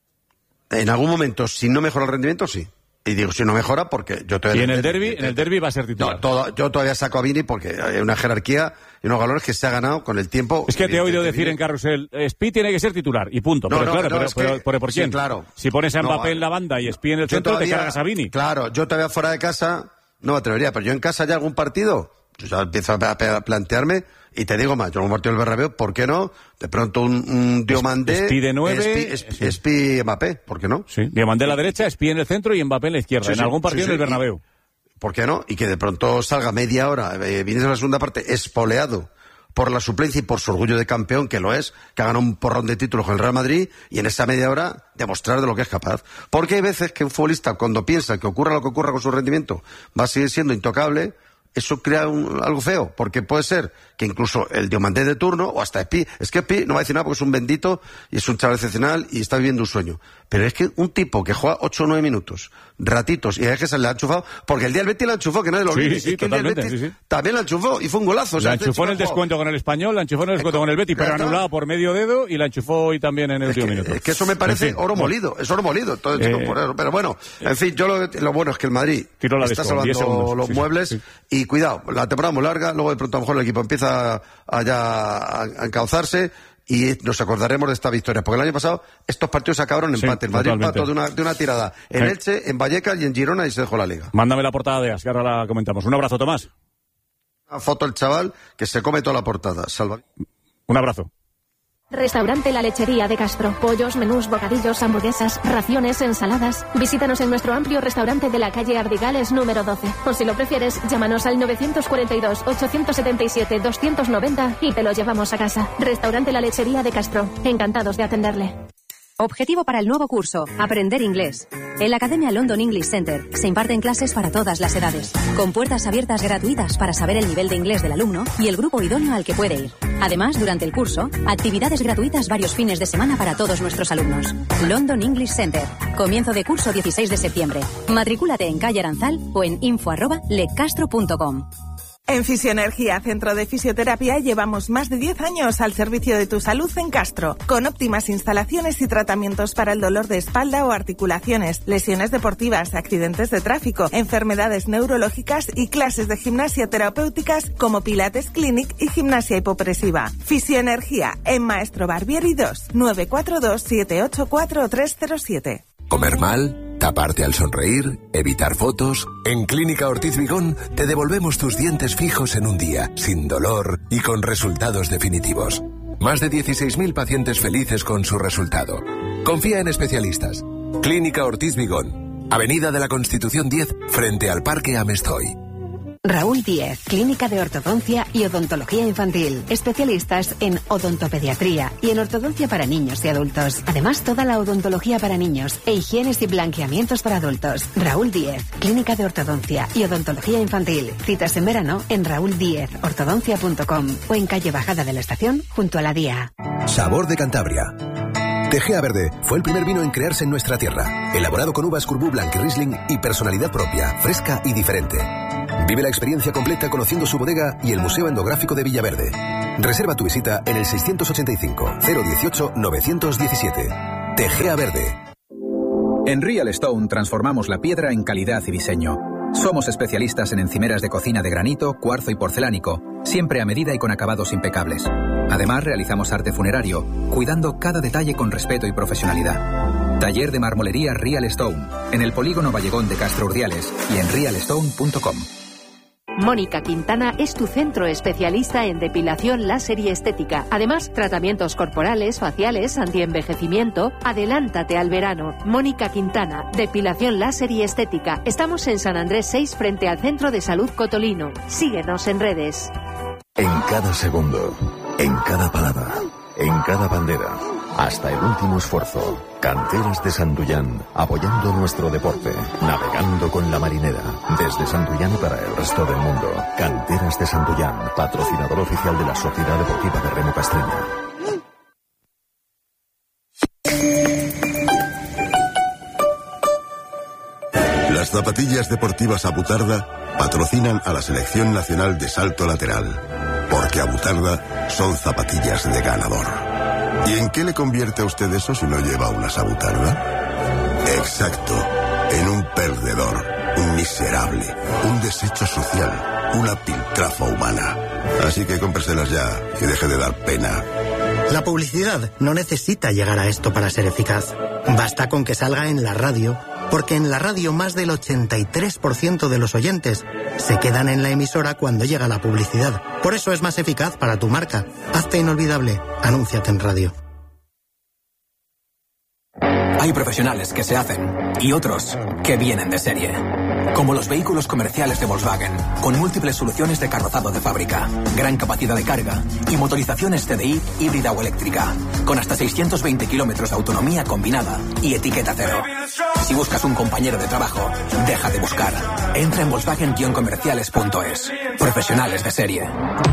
En algún momento, si no mejora el rendimiento, sí. Y digo, si no mejora, porque yo todavía... ¿Y en el derbi va a ser titular? Yo todavía saco a Vini porque hay una jerarquía y unos valores que se ha ganado con el tiempo. Es que te he oído decir en Carrusel, Spi tiene que ser titular, y punto. ¿Por quién? Sí, claro. Si pones a Mbappé en la banda y Spi en el centro, te cargas a Vini. Claro, yo todavía fuera de casa no me atrevería, pero yo en casa ya algún partido, yo ya empiezo a plantearme, y te digo más, yo en un partido del Bernabéu, ¿por qué no? De pronto un Diomandé... Spi de 9... Spi Mbappé, ¿por qué no? Sí, Diomandé a la derecha, Spi en el centro y Mbappé en la izquierda, en algún partido del Bernabéu. ¿Por qué no? Y que de pronto salga media hora, vienes en la segunda parte espoleado por la suplencia y por su orgullo de campeón, que lo es, que ha ganado un porrón de títulos con el Real Madrid, y en esa media hora demostrar de lo que es capaz. Porque hay veces que un futbolista, cuando piensa que ocurra lo que ocurra con su rendimiento, va a seguir siendo intocable. Eso crea algo feo, porque puede ser que incluso el Diomandé de turno, o hasta Spi, es que Spi no va a decir nada porque es un bendito y es un chaval excepcional y está viviendo un sueño. Pero es que un tipo que juega 8 o 9 minutos, ratitos, y es que se le ha enchufado, porque el día del Betis la enchufó, que nadie lo olvide. Sí, totalmente. También la enchufó y fue un golazo. La enchufó en el descuento con el Español, la enchufó en el descuento con el Betis, pero anulado por medio dedo, y la enchufó hoy también en el último minuto. Es que eso me parece oro molido, es oro molido. Entonces, pero bueno, en fin, yo lo bueno es que el Madrid está salvando los muebles y cuidado, la temporada muy larga, luego de pronto a lo mejor el equipo empieza a encauzarse y nos acordaremos de esta victoria, porque el año pasado estos partidos acabaron en empate. El Madrid empató de una tirada en Elche, en Vallecas y en Girona y se dejó la Liga. Mándame la portada de As, que ahora la comentamos. Un abrazo, Tomás. Una foto del chaval que se come toda la portada. Un abrazo. Restaurante La Lechería de Castro. Pollos, menús, bocadillos, hamburguesas, raciones, ensaladas. Visítanos en nuestro amplio restaurante de la calle Ardigales número 12. O si lo prefieres, llámanos al 942-877-290 y te lo llevamos a casa. Restaurante La Lechería de Castro. Encantados de atenderle. Objetivo para el nuevo curso, aprender inglés. En la Academia London English Center se imparten clases para todas las edades, con puertas abiertas gratuitas para saber el nivel de inglés del alumno y el grupo idóneo al que puede ir. Además, durante el curso, actividades gratuitas varios fines de semana para todos nuestros alumnos. London English Center. Comienzo de curso 16 de septiembre. Matricúlate en calle Aranzal o en info@lecastro.com. En Fisioenergía, Centro de Fisioterapia, llevamos más de 10 años al servicio de tu salud en Castro, con óptimas instalaciones y tratamientos para el dolor de espalda o articulaciones, lesiones deportivas, accidentes de tráfico, enfermedades neurológicas y clases de gimnasia terapéuticas como Pilates Clinic y gimnasia hipopresiva. Fisioenergía, en Maestro Barbieri 2, 942-784-307. ¿Comer mal? ¿Taparte al sonreír? ¿Evitar fotos? En Clínica Ortiz Vigón te devolvemos tus dientes fijos en un día, sin dolor y con resultados definitivos. Más de 16.000 pacientes felices con su resultado. Confía en especialistas. Clínica Ortiz Vigón, Avenida de la Constitución 10, frente al Parque Amestoy. Raúl Díez, Clínica de Ortodoncia y Odontología Infantil. Especialistas en odontopediatría y en ortodoncia para niños y adultos. Además, toda la odontología para niños e higienes y blanqueamientos para adultos. Raúl Díez, Clínica de Ortodoncia y Odontología Infantil. Citas en verano en rauldiezortodoncia.com o en calle Bajada de la Estación, junto a la Día. Sabor de Cantabria. Tegea Verde fue el primer vino en crearse en nuestra tierra. Elaborado con uvas Courbou Blanc y Riesling y personalidad propia, fresca y diferente. Vive la experiencia completa conociendo su bodega y el Museo Etnográfico de Villaverde. Reserva tu visita en el 685-018-917. Tegea Verde. En Real Stone transformamos la piedra en calidad y diseño. Somos especialistas en encimeras de cocina de granito, cuarzo y porcelánico, siempre a medida y con acabados impecables. Además, realizamos arte funerario, cuidando cada detalle con respeto y profesionalidad. Taller de marmolería Real Stone, en el Polígono Vallegón de Castro Urdiales y en realstone.com. Mónica Quintana es tu centro especialista en depilación láser y estética. Además, tratamientos corporales, faciales, antienvejecimiento. Adelántate al verano. Mónica Quintana, depilación láser y estética. Estamos en San Andrés 6 frente al Centro de Salud Cotolino. Síguenos en redes. En cada segundo, en cada palabra, en cada bandera, hasta el último esfuerzo. Canteras de Santullán, apoyando nuestro deporte, navegando con la marinera, desde Santullán para el resto del mundo. Canteras de Santullán, patrocinador oficial de la Sociedad Deportiva de Remo Castreña. Las zapatillas deportivas Abutarda patrocinan a la Selección Nacional de Salto Lateral, porque Abutarda son zapatillas de ganador. ¿Y en qué le convierte a usted eso si no lleva una Abutarda? Exacto, en un perdedor, un miserable, un desecho social, una piltrafa humana. Así que cómpreselas ya y deje de dar pena. La publicidad no necesita llegar a esto para ser eficaz. Basta con que salga en la radio, porque en la radio más del 83% de los oyentes se quedan en la emisora cuando llega la publicidad. Por eso es más eficaz para tu marca. Hazte inolvidable. Anúnciate en radio. Hay profesionales que se hacen y otros que vienen de serie. Como los vehículos comerciales de Volkswagen, con múltiples soluciones de carrozado de fábrica, gran capacidad de carga y motorizaciones TDI híbrida o eléctrica, con hasta 620 kilómetros de autonomía combinada y etiqueta cero. Si buscas un compañero de trabajo, deja de buscar. Entra en Volkswagen-comerciales.es. Profesionales de serie.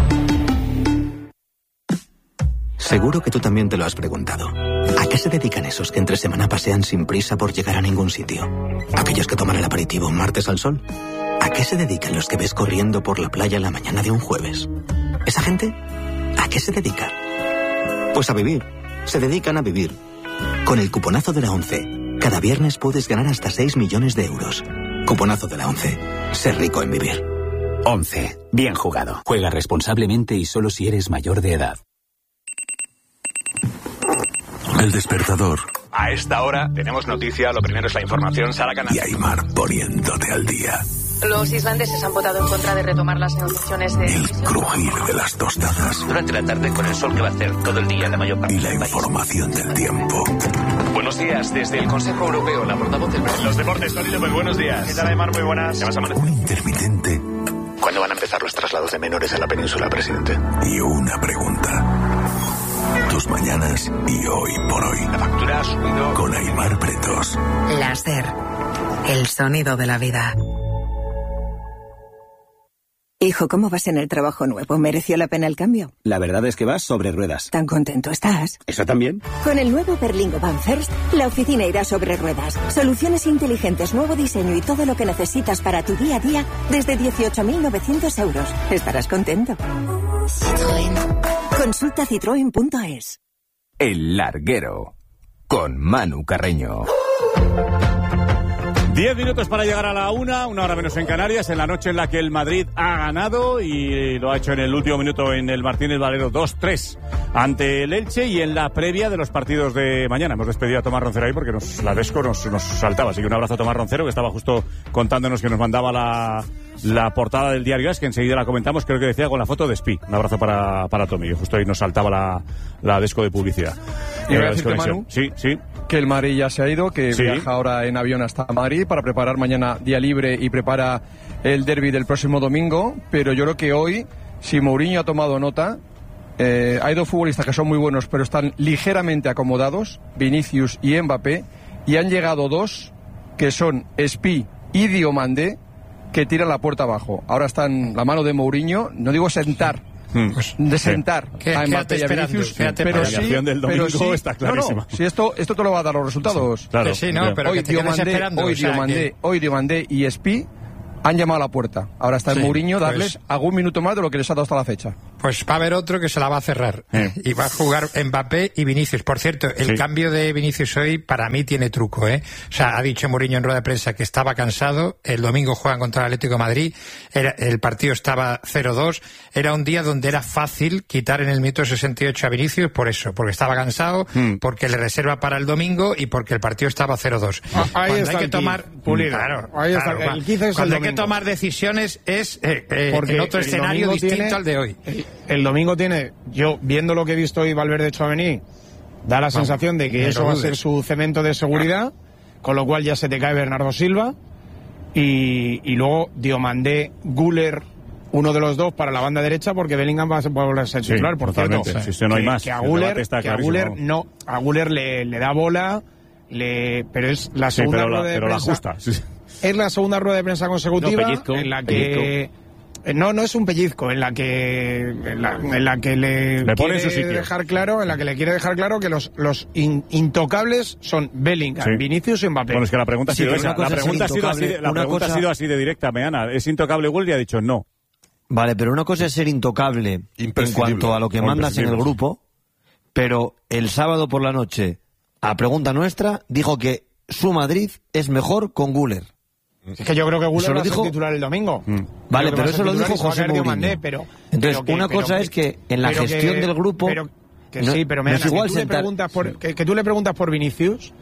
Seguro que tú también te lo has preguntado. ¿A qué se dedican esos que entre semana pasean sin prisa por llegar a ningún sitio? ¿Aquellos que toman el aperitivo un martes al sol? ¿A qué se dedican los que ves corriendo por la playa en la mañana de un jueves? ¿Esa gente? ¿A qué se dedica? Pues a vivir. Se dedican a vivir. Con el cuponazo de la 11, cada viernes puedes ganar hasta 6 millones de euros. Cuponazo de la 11. Ser rico en vivir. 11. Bien jugado. Juega responsablemente y solo si eres mayor de edad. El despertador. A esta hora tenemos noticia, lo primero es la información, Sara Canal. Y Aymar poniéndote al día. Los islandeses han votado en contra de retomar las negociaciones de... El crujir de las tostadas. Durante la tarde con el sol que va a hacer todo el día en la mayor parte del país. Y la información del tiempo. Buenos días, desde el Consejo Europeo, la portavoz del presidente. Los deportes, Tonino, muy buenos días. ¿Qué tal, Aymar? Muy buenas. ¿Qué vas a amanecer? Un intermitente. ¿Cuándo van a empezar los traslados de menores a la península, presidente? Y una pregunta. Tus mañanas y hoy por hoy. La factura ha subido. Con Aymar Pretos. Láser. El sonido de la vida. Hijo, ¿cómo vas en el trabajo nuevo? ¿Mereció la pena el cambio? La verdad es que vas sobre ruedas. ¿Tan contento estás? ¿Eso también? Con el nuevo Berlingo Van First, la oficina irá sobre ruedas. Soluciones inteligentes, nuevo diseño y todo lo que necesitas para tu día a día desde 18.900 euros. Estarás contento. Citroën. Consulta citroen.es. El Larguero, con Manu Carreño. 10 minutos para llegar a la 1 hora menos en Canarias, en la noche en la que el Madrid ha ganado y lo ha hecho en el último minuto en el Martínez Valero 2-3 ante el Elche, y en la previa de los partidos de mañana. Hemos despedido a Tomás Roncero ahí porque la Desco nos saltaba, así que un abrazo a Tomás Roncero, que estaba justo contándonos que nos mandaba la portada del diario AS, que enseguida la comentamos, creo que decía con la foto de Spi. Un abrazo para Tommy, justo ahí nos saltaba la Desco de publicidad. Y voy a decirte, Manu, sí, que el Madrid ya se ha ido, que sí, viaja ahora en avión hasta Madrid para preparar mañana día libre y prepara el derbi del próximo domingo. Pero yo creo que hoy, si Mourinho ha tomado nota, hay dos futbolistas que son muy buenos pero están ligeramente acomodados, Vinicius y Mbappé, y han llegado dos que son Spi y Diomandé, que tiran la puerta abajo. Ahora está en la mano de Mourinho, no digo sentar, de sentar a Mbappé y a Vinicius, pero sí, del domingo está clarísima. Si esto te lo va a dar los resultados. Claro. Sí, no, pero hoy Diomandé y Spi han llamado a la puerta. Ahora está en Mourinho darles algún minuto más de lo que les ha dado hasta la fecha. Pues va a haber otro que se la va a cerrar. Y va a jugar Mbappé y Vinicius. Por cierto, el cambio de Vinicius hoy para mí tiene truco, ¿eh? O sea, ha dicho Mourinho en rueda de prensa que estaba cansado. El domingo juegan contra el Atlético de Madrid. El partido estaba 0-2. Era un día donde era fácil quitar en el minuto 68 a Vinicius por eso. Porque estaba cansado, porque le reserva para el domingo y porque el partido estaba 0-2. Ahí está, hay que tomar... Pulido. Claro, ahí está. Cuando hay que tomar decisiones es en otro escenario distinto al de hoy. El domingo tiene, yo viendo lo que he visto hoy Valverde Tchouaméni, da la sensación de que eso va a ser su cemento de seguridad, con lo cual ya se te cae Bernardo Silva, y luego Diomandé, Güler, uno de los dos para la banda derecha, porque Bellingham va a volver a ser titular, por cierto. Si no hay más. Que a Güler le da bola, pero es la segunda rueda de prensa. La justa. Es la segunda rueda de prensa consecutiva en la que no es un pellizco, en la que le pone quiere dejar claro, quiere dejar claro que los intocables son Bellingham, Vinicius y Mbappé. Bueno, es que la pregunta ha sido esa. La pregunta ha sido así de directa, Meana. ¿Es intocable Güell? Y ha dicho no. Vale, pero una cosa es ser intocable en cuanto a lo que mandas en el grupo, pero el sábado por la noche, a pregunta nuestra, dijo que su Madrid es mejor con Güler. Es que yo creo que Güler va a ser titular el domingo. Vale, pero eso lo dijo José Mourinho. Entonces, una cosa es que en la gestión del grupo... Pero me igual que tú le preguntas por Vinicius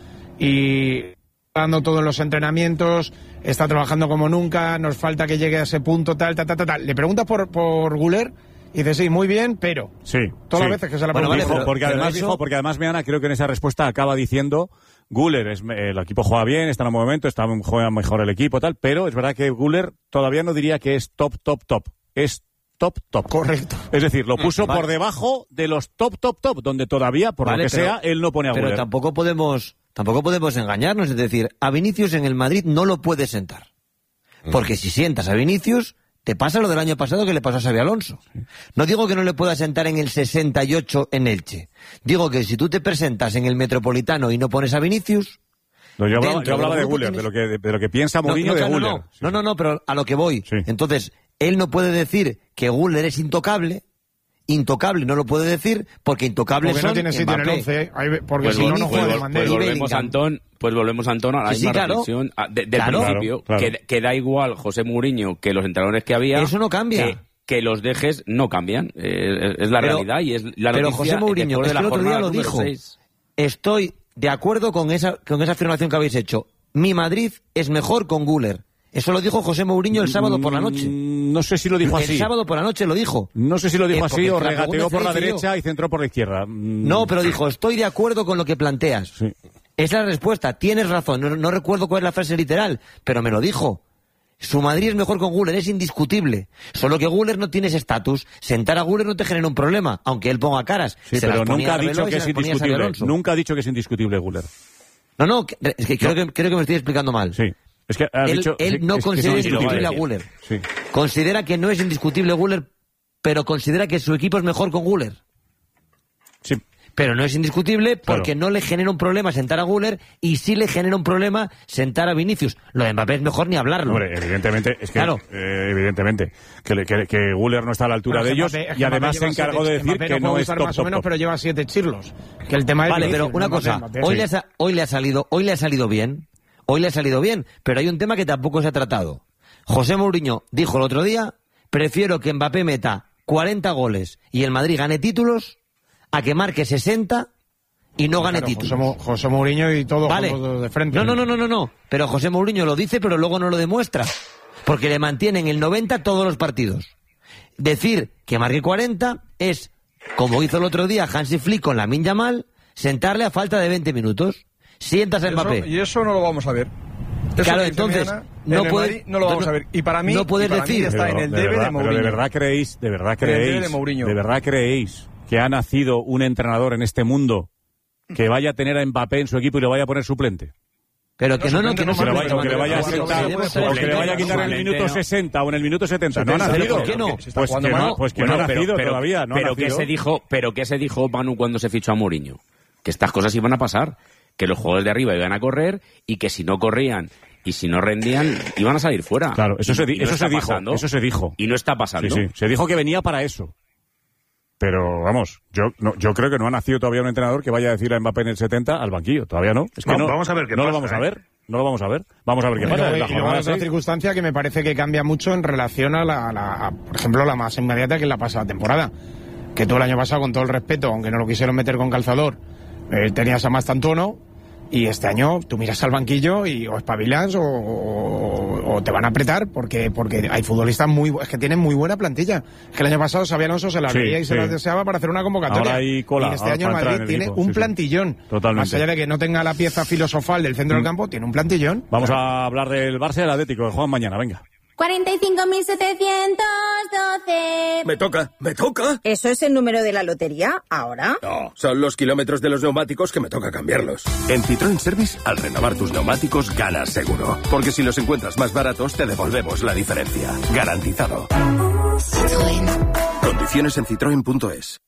y dando todos los entrenamientos, está trabajando como nunca, nos falta que llegue a ese punto, tal. Le preguntas por Güler y dice, sí, muy bien, pero... Sí. Todas las veces que se la pregunta. Porque además Meana, creo que en esa respuesta acaba diciendo... Güler, el equipo juega bien, está en un momento, juega mejor el equipo, tal, pero es verdad que Güler todavía no diría que es top. Es top. Correcto. Es decir, lo puso por debajo de los top, donde todavía, por lo que sea, él no pone a Güler. Pero tampoco podemos engañarnos, es decir, a Vinicius en el Madrid no lo puedes sentar. Porque si sientas a Vinicius, te pasa lo del año pasado que le pasó a Xabi Alonso. No digo que no le puedas sentar en el 68 en Elche. Digo que si tú te presentas en el Metropolitano y no pones a Vinicius... No, yo hablaba de Güler, de lo que piensa Mourinho de Güler. No, pero a lo que voy. Sí. Entonces, él no puede decir que Güler es intocable. Intocable no lo puede decir porque intocables son... Porque no tiene sitio en el 11, porque pues si no juega de manera. Pues volvemos, Antón, a la misma reflexión del principio, claro. Que da igual José Mourinho que los entrenadores que había. Eso no cambia. Que los dejes no cambian. Es la realidad y es la noticia. Pero José Mourinho, es que el otro día lo dijo. 6. Estoy de acuerdo con esa afirmación que habéis hecho. Mi Madrid es mejor con Güler. Eso lo dijo José Mourinho el sábado por la noche. No sé si lo dijo así. El sábado por la noche lo dijo. No sé si lo dijo así o regateó por la derecha y centró por la izquierda. No, pero dijo, estoy de acuerdo con lo que planteas. Sí. Esa es la respuesta. Tienes razón. No recuerdo cuál es la frase literal, pero me lo dijo. Su Madrid es mejor con Güler, es indiscutible. Solo que Güler no tiene ese estatus. Sentar a Güler no te genera un problema, aunque él ponga caras. Sí, pero nunca ha dicho que es indiscutible. Nunca ha dicho que es indiscutible Güler. No, es que creo que me estoy explicando mal. Sí. Es que él no considera indiscutible a Güler. Sí. considera que no es indiscutible Güler, pero considera que su equipo es mejor con Güler. Sí. Pero no es indiscutible porque no le genera un problema sentar a Güler y sí le genera un problema sentar a Vinicius. Lo de Mbappé es mejor ni hablarlo. Hombre, evidentemente, es que evidentemente que Güler no está a la altura de ellos y además se encargó de decir que no es top, más o menos, pero lleva 7 chirlos. Que el tema es vale, pero una cosa, hoy le ha salido bien, pero hay un tema que tampoco se ha tratado. José Mourinho dijo el otro día, prefiero que Mbappé meta 40 goles y el Madrid gane títulos a que marque 60 y no gane títulos. José Mourinho y todo de frente. No. Pero José Mourinho lo dice, pero luego no lo demuestra. Porque le mantienen el 90 todos los partidos. Decir que marque 40 es, como hizo el otro día Hansi Flick con Lamine Yamal, sentarle a falta de 20 minutos. Sientas a Mbappé. Y eso no lo vamos a ver. Claro, entonces no lo vamos a ver. Y para mí, no puedes decir, está en el debe de Mourinho. Pero de verdad creéis que ha nacido un entrenador en este mundo que vaya a tener a Mbappé en su equipo y le vaya a poner suplente. Pero que no que le vaya a sentar, o que le vaya a quitar en el minuto 60 o en el minuto 70. No ha nacido. ¿Por qué no? Pues que no ha nacido todavía. Pero ¿qué se dijo Manu cuando se fichó a Mourinho? Que estas cosas iban a pasar, que los jugadores de arriba iban a correr y que si no corrían y si no rendían iban a salir fuera. Claro, eso se dijo. Y no está pasando. Sí, se dijo que venía para eso. Pero vamos, yo creo que no ha nacido todavía un entrenador que vaya a decir a Mbappé en el 70 al banquillo. Todavía no. Es que no, vamos a ver qué pasa. No lo vamos a ver. Vamos a ver qué pasa. Y luego hay otra circunstancia que me parece que cambia mucho en relación a por ejemplo, la más inmediata, que es la pasada temporada. Que tú el año pasado, con todo el respeto, aunque no lo quisieron meter con calzador, tenías a Mastantuono. Y este año tú miras al banquillo y o espabilas o te van a apretar porque hay futbolistas es que tienen muy buena plantilla. Es que el año pasado Xabi Alonso se las veía y se las deseaba para hacer una convocatoria. Ahora hay cola, y este año el Madrid tiene un plantillón. Totalmente. Más allá de que no tenga la pieza filosofal del centro del campo, tiene un plantillón. Vamos a hablar del Barça y del Atlético, que juegan mañana, venga. 45.712. Me toca. ¿Eso es el número de la lotería ahora? No, son los kilómetros de los neumáticos que me toca cambiarlos. En Citroën Service, al renovar tus neumáticos, ganas seguro. Porque si los encuentras más baratos, te devolvemos la diferencia. Garantizado. Citroën. Condiciones en citroen.es.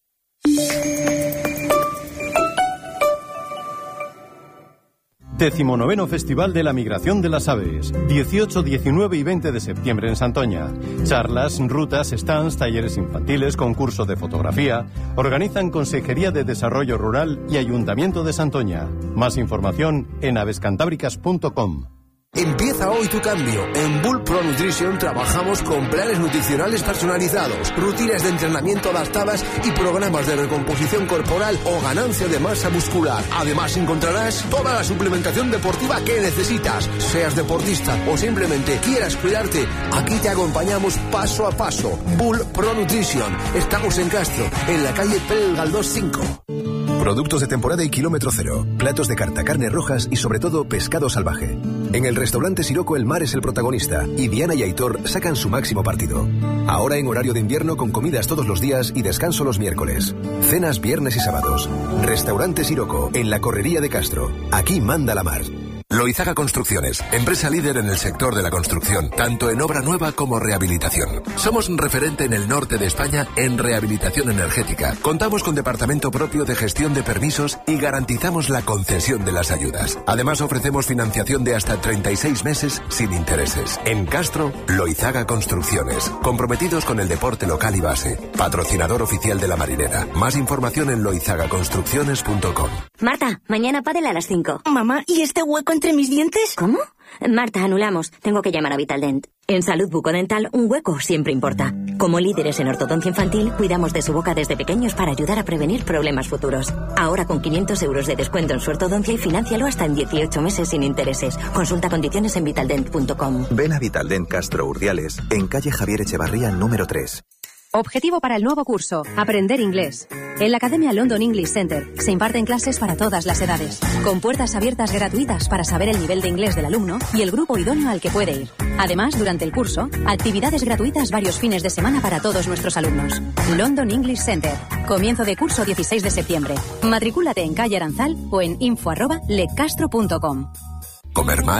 Decimonoveno Festival de la Migración de las Aves, 18, 19 y 20 de septiembre en Santoña. Charlas, rutas, stands, talleres infantiles, concurso de fotografía. Organizan Consejería de Desarrollo Rural y Ayuntamiento de Santoña. Más información en avescantábricas.com. Empieza hoy tu cambio. En Bull Pro Nutrition trabajamos con planes nutricionales personalizados, rutinas de entrenamiento adaptadas y programas de recomposición corporal o ganancia de masa muscular. Además encontrarás toda la suplementación deportiva que necesitas. Seas deportista o simplemente quieras cuidarte, aquí te acompañamos paso a paso. Bull Pro Nutrition. Estamos en Castro, en la calle Pérez Galdós 5. Productos de temporada y kilómetro cero, platos de carta, carnes rojas y sobre todo pescado salvaje. En el restaurante Siroco el mar es el protagonista y Diana y Aitor sacan su máximo partido. Ahora en horario de invierno con comidas todos los días y descanso los miércoles. Cenas viernes y sábados. Restaurante Siroco en la Correría de Castro. Aquí manda la mar. Loizaga Construcciones, empresa líder en el sector de la construcción, tanto en obra nueva como rehabilitación. Somos un referente en el norte de España en rehabilitación energética. Contamos con departamento propio de gestión de permisos y garantizamos la concesión de las ayudas. Además ofrecemos financiación de hasta 36 meses sin intereses. En Castro, Loizaga Construcciones, comprometidos con el deporte local y base. Patrocinador oficial de la Marinera. Más información en loizagaconstrucciones.com. Marta, mañana pádel a las 5. Mamá, ¿y este hueco entre mis dientes? ¿Cómo? Marta, anulamos. Tengo que llamar a Vitaldent. En salud bucodental, un hueco siempre importa. Como líderes en ortodoncia infantil, cuidamos de su boca desde pequeños para ayudar a prevenir problemas futuros. Ahora con 500 euros de descuento en su ortodoncia y financialo hasta en 18 meses sin intereses. Consulta condiciones en vitaldent.com. Ven a Vitaldent Castro Urdiales, en calle Javier Echevarría, número 3. Objetivo para el nuevo curso, aprender inglés. En la Academia London English Center se imparten clases para todas las edades, con puertas abiertas gratuitas para saber el nivel de inglés del alumno y el grupo idóneo al que puede ir. Además, durante el curso, actividades gratuitas varios fines de semana para todos nuestros alumnos. London English Center. Comienzo de curso 16 de septiembre. Matricúlate en calle Aranzal o en info@lecastro.com. ¿Comer mal?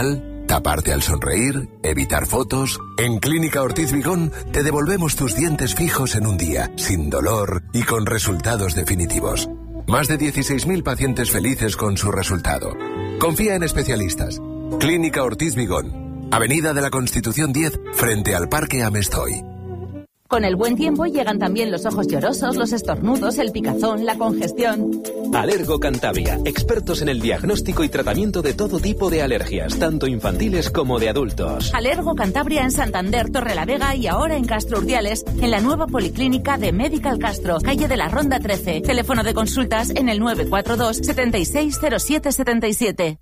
taparte al sonreír, evitar fotos. En Clínica Ortiz Vigón te devolvemos tus dientes fijos en un día, sin dolor y con resultados definitivos. Más de 16.000 pacientes felices con su resultado. Confía en especialistas. Clínica Ortiz Vigón, Avenida de la Constitución 10, frente al Parque Amestoy. Con el buen tiempo llegan también los ojos llorosos, los estornudos, el picazón, la congestión. Alergo Cantabria, expertos en el diagnóstico y tratamiento de todo tipo de alergias, tanto infantiles como de adultos. Alergo Cantabria en Santander, Torrelavega y ahora en Castro Urdiales, en la nueva policlínica de Medical Castro, calle de la Ronda 13. Teléfono de consultas en el 942 760777.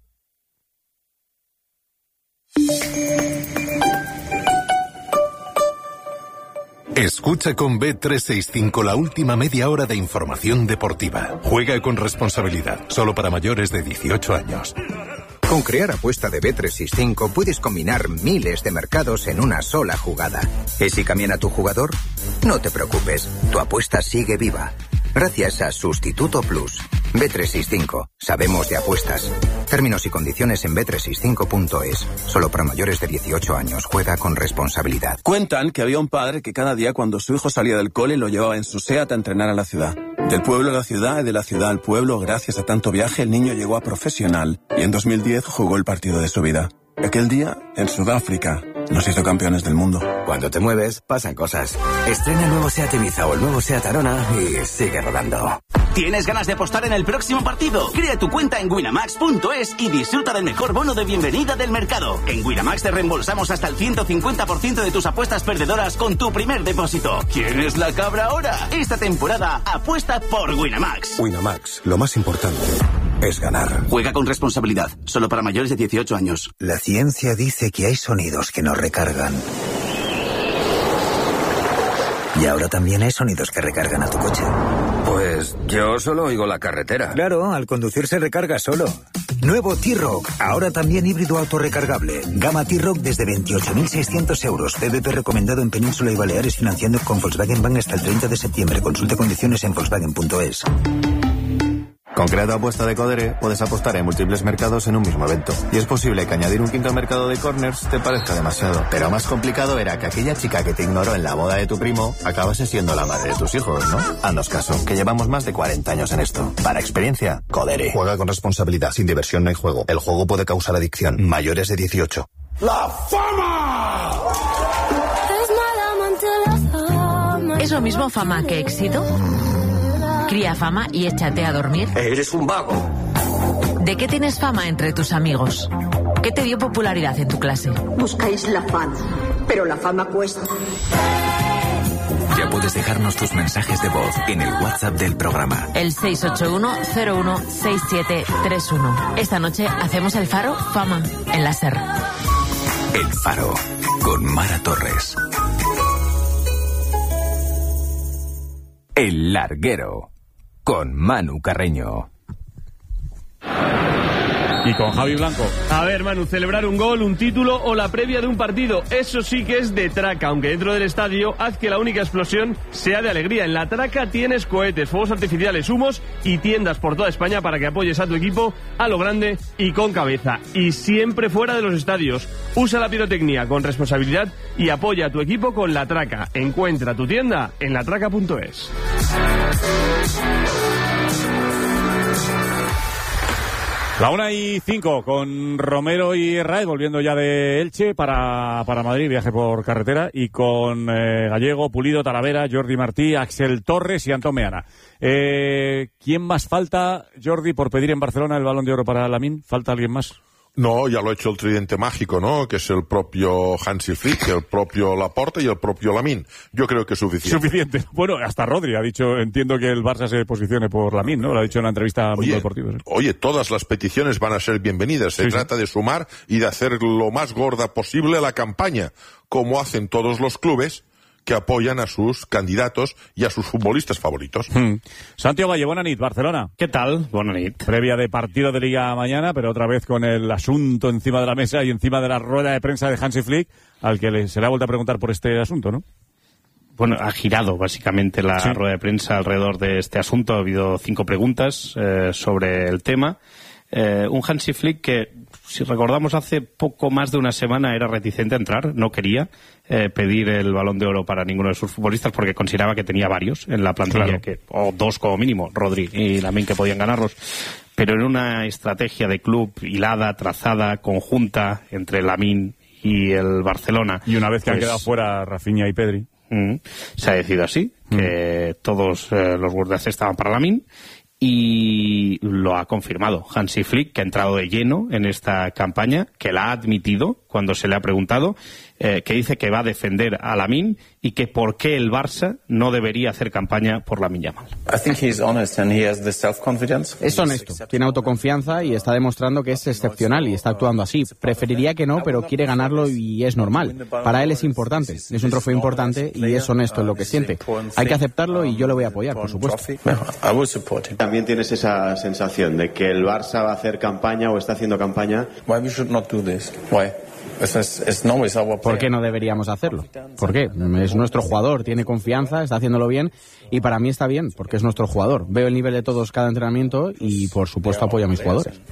Escucha con Bet365 la última media hora de información deportiva. Juega con responsabilidad, solo para mayores de 18 años. Con Crear Apuesta de Bet365 puedes combinar miles de mercados en una sola jugada. ¿Y si cambian a tu jugador? No te preocupes, tu apuesta sigue viva. Gracias a Sustituto Plus. Bet365. Sabemos de apuestas. Términos y condiciones en bet365.es. Solo para mayores de 18 años. Juega con responsabilidad. Cuentan que había un padre que cada día cuando su hijo salía del cole lo llevaba en su SEAT a entrenar a la ciudad. Del pueblo a la ciudad y de la ciudad al pueblo, gracias a tanto viaje, el niño llegó a profesional y en 2010 jugó el partido de su vida. Aquel día, en Sudáfrica, nos hizo campeones del mundo. Cuando te mueves, pasan cosas. Estrena el nuevo SEAT Ibiza o el nuevo SEAT Arona y sigue rodando. ¿Tienes ganas de apostar en el próximo partido? Crea tu cuenta en winamax.es y disfruta del mejor bono de bienvenida del mercado. En Winamax te reembolsamos hasta el 150% de tus apuestas perdedoras con tu primer depósito. ¿Quién es la cabra ahora? Esta temporada apuesta por Winamax. Winamax, lo más importante es ganar. Juega con responsabilidad, solo para mayores de 18 años. La ciencia dice que hay sonidos que nos recargan. Y ahora también hay sonidos que recargan a tu coche. Pues yo solo oigo la carretera. Claro, al conducir se recarga solo. Nuevo T-Rock, ahora también híbrido autorrecargable. Gama T-Rock desde 28.600 euros. BBP recomendado en Península y Baleares, financiando con Volkswagen Bank hasta el 30 de septiembre. Consulte condiciones en Volkswagen.es. Con Creado Apuesta de Codere puedes apostar en múltiples mercados en un mismo evento. Y es posible que añadir un quinto mercado de corners te parezca demasiado. Pero más complicado era que aquella chica que te ignoró en la boda de tu primo acabase siendo la madre de tus hijos, ¿no? Haznos caso, que llevamos más de 40 años en esto. Para experiencia, Codere. Juega con responsabilidad, sin diversión no hay juego. El juego puede causar adicción. Mayores de 18. ¡La fama! ¿Es lo mismo fama que éxito? Cría fama y échate a dormir. Eres un vago. ¿De qué tienes fama entre tus amigos? ¿Qué te dio popularidad en tu clase? Buscáis la fama, pero la fama cuesta. Ya puedes dejarnos tus mensajes de voz en el WhatsApp del programa. El 681-016731. Esta noche hacemos el Faro Fama en la SER. El Faro, con Mara Torres. El Larguero, con Manu Carreño. Y con Javi Blanco. A ver, Manu, celebrar un gol, un título o la previa de un partido. Eso sí que es de traca, aunque dentro del estadio haz que la única explosión sea de alegría. En la traca tienes cohetes, fuegos artificiales, humos y tiendas por toda España para que apoyes a tu equipo a lo grande y con cabeza. Y siempre fuera de los estadios. Usa la pirotecnia con responsabilidad y apoya a tu equipo con La Traca. Encuentra tu tienda en latraca.es. La 1:05 con Romero y Herráez volviendo ya de Elche para Madrid, viaje por carretera, y con Gallego, Pulido, Talavera, Jordi Martí, Axel Torres y Antón Meana. ¿Quién más falta, Jordi, por pedir en Barcelona el Balón de Oro para Lamine? ¿Falta alguien más? No, ya lo ha hecho el tridente mágico, ¿no? Que es el propio Hansi Flick, el propio Laporte y el propio Lamine. Yo creo que es suficiente. Suficiente. Bueno, hasta Rodri ha dicho, entiendo que el Barça se posicione por Lamine, ¿no? Lo ha dicho en la entrevista a Mundo Deportivo. ¿Sí? Oye, todas las peticiones van a ser bienvenidas. Se trata de sumar y de hacer lo más gorda posible la campaña, como hacen todos los clubes que apoyan a sus candidatos y a sus futbolistas favoritos. Santiago Valle, buena nit, Barcelona. ¿Qué tal? Buena nit. Previa de partido de Liga mañana, pero otra vez con el asunto encima de la mesa y encima de la rueda de prensa de Hansi Flick, al que se le ha vuelto a preguntar por este asunto, ¿no? Bueno, ha girado básicamente la rueda de prensa alrededor de este asunto. Ha habido 5 preguntas sobre el tema. Un Hansi Flick que si recordamos, hace poco más de una semana era reticente a entrar, no quería pedir el Balón de Oro para ninguno de sus futbolistas porque consideraba que tenía varios en la plantilla, o dos como mínimo, Rodri y Lamine, que podían ganarlos. Pero en una estrategia de club hilada, trazada, conjunta entre Lamine y el Barcelona. Y una vez que han quedado fuera Rafinha y Pedri. Se ha decidido así, que todos los guardias estaban para Lamine. Y lo ha confirmado Hansi Flick, que ha entrado de lleno en esta campaña, que la ha admitido cuando se le ha preguntado, que dice que va a defender a Lamine y que por qué el Barça no debería hacer campaña por Lamine Yamal. Es honesto, tiene autoconfianza y está demostrando que es excepcional y está actuando así. Preferiría que no, pero quiere ganarlo y es normal. Para él es importante, es un trofeo importante y es honesto en lo que siente. Hay que aceptarlo y yo le voy a apoyar, por supuesto. También tienes esa sensación de que el Barça va a hacer campaña o está haciendo campaña. ¿Por qué no deberíamos hacerlo? ¿Por qué? Es nuestro jugador, tiene confianza, está haciéndolo bien y para mí está bien, porque es nuestro jugador. Veo el nivel de todos cada entrenamiento y por supuesto apoyo a mis jugadores.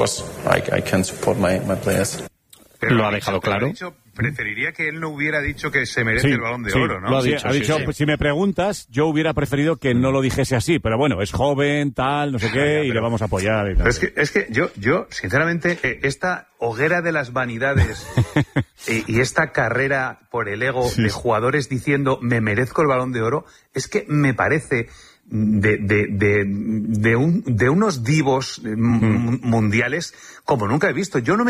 Lo ha dejado claro. Preferiría que él no hubiera dicho que se merece el Balón de Oro, ¿no? Lo ha dicho, pues, si me preguntas, yo hubiera preferido que no lo dijese así, pero bueno, es joven, tal, no sé qué, y le vamos a apoyar y tal. Es que yo sinceramente, esta hoguera de las vanidades y esta carrera por el ego de jugadores diciendo me merezco el Balón de Oro, es que me parece de unos divos mundiales como nunca he visto. Yo no me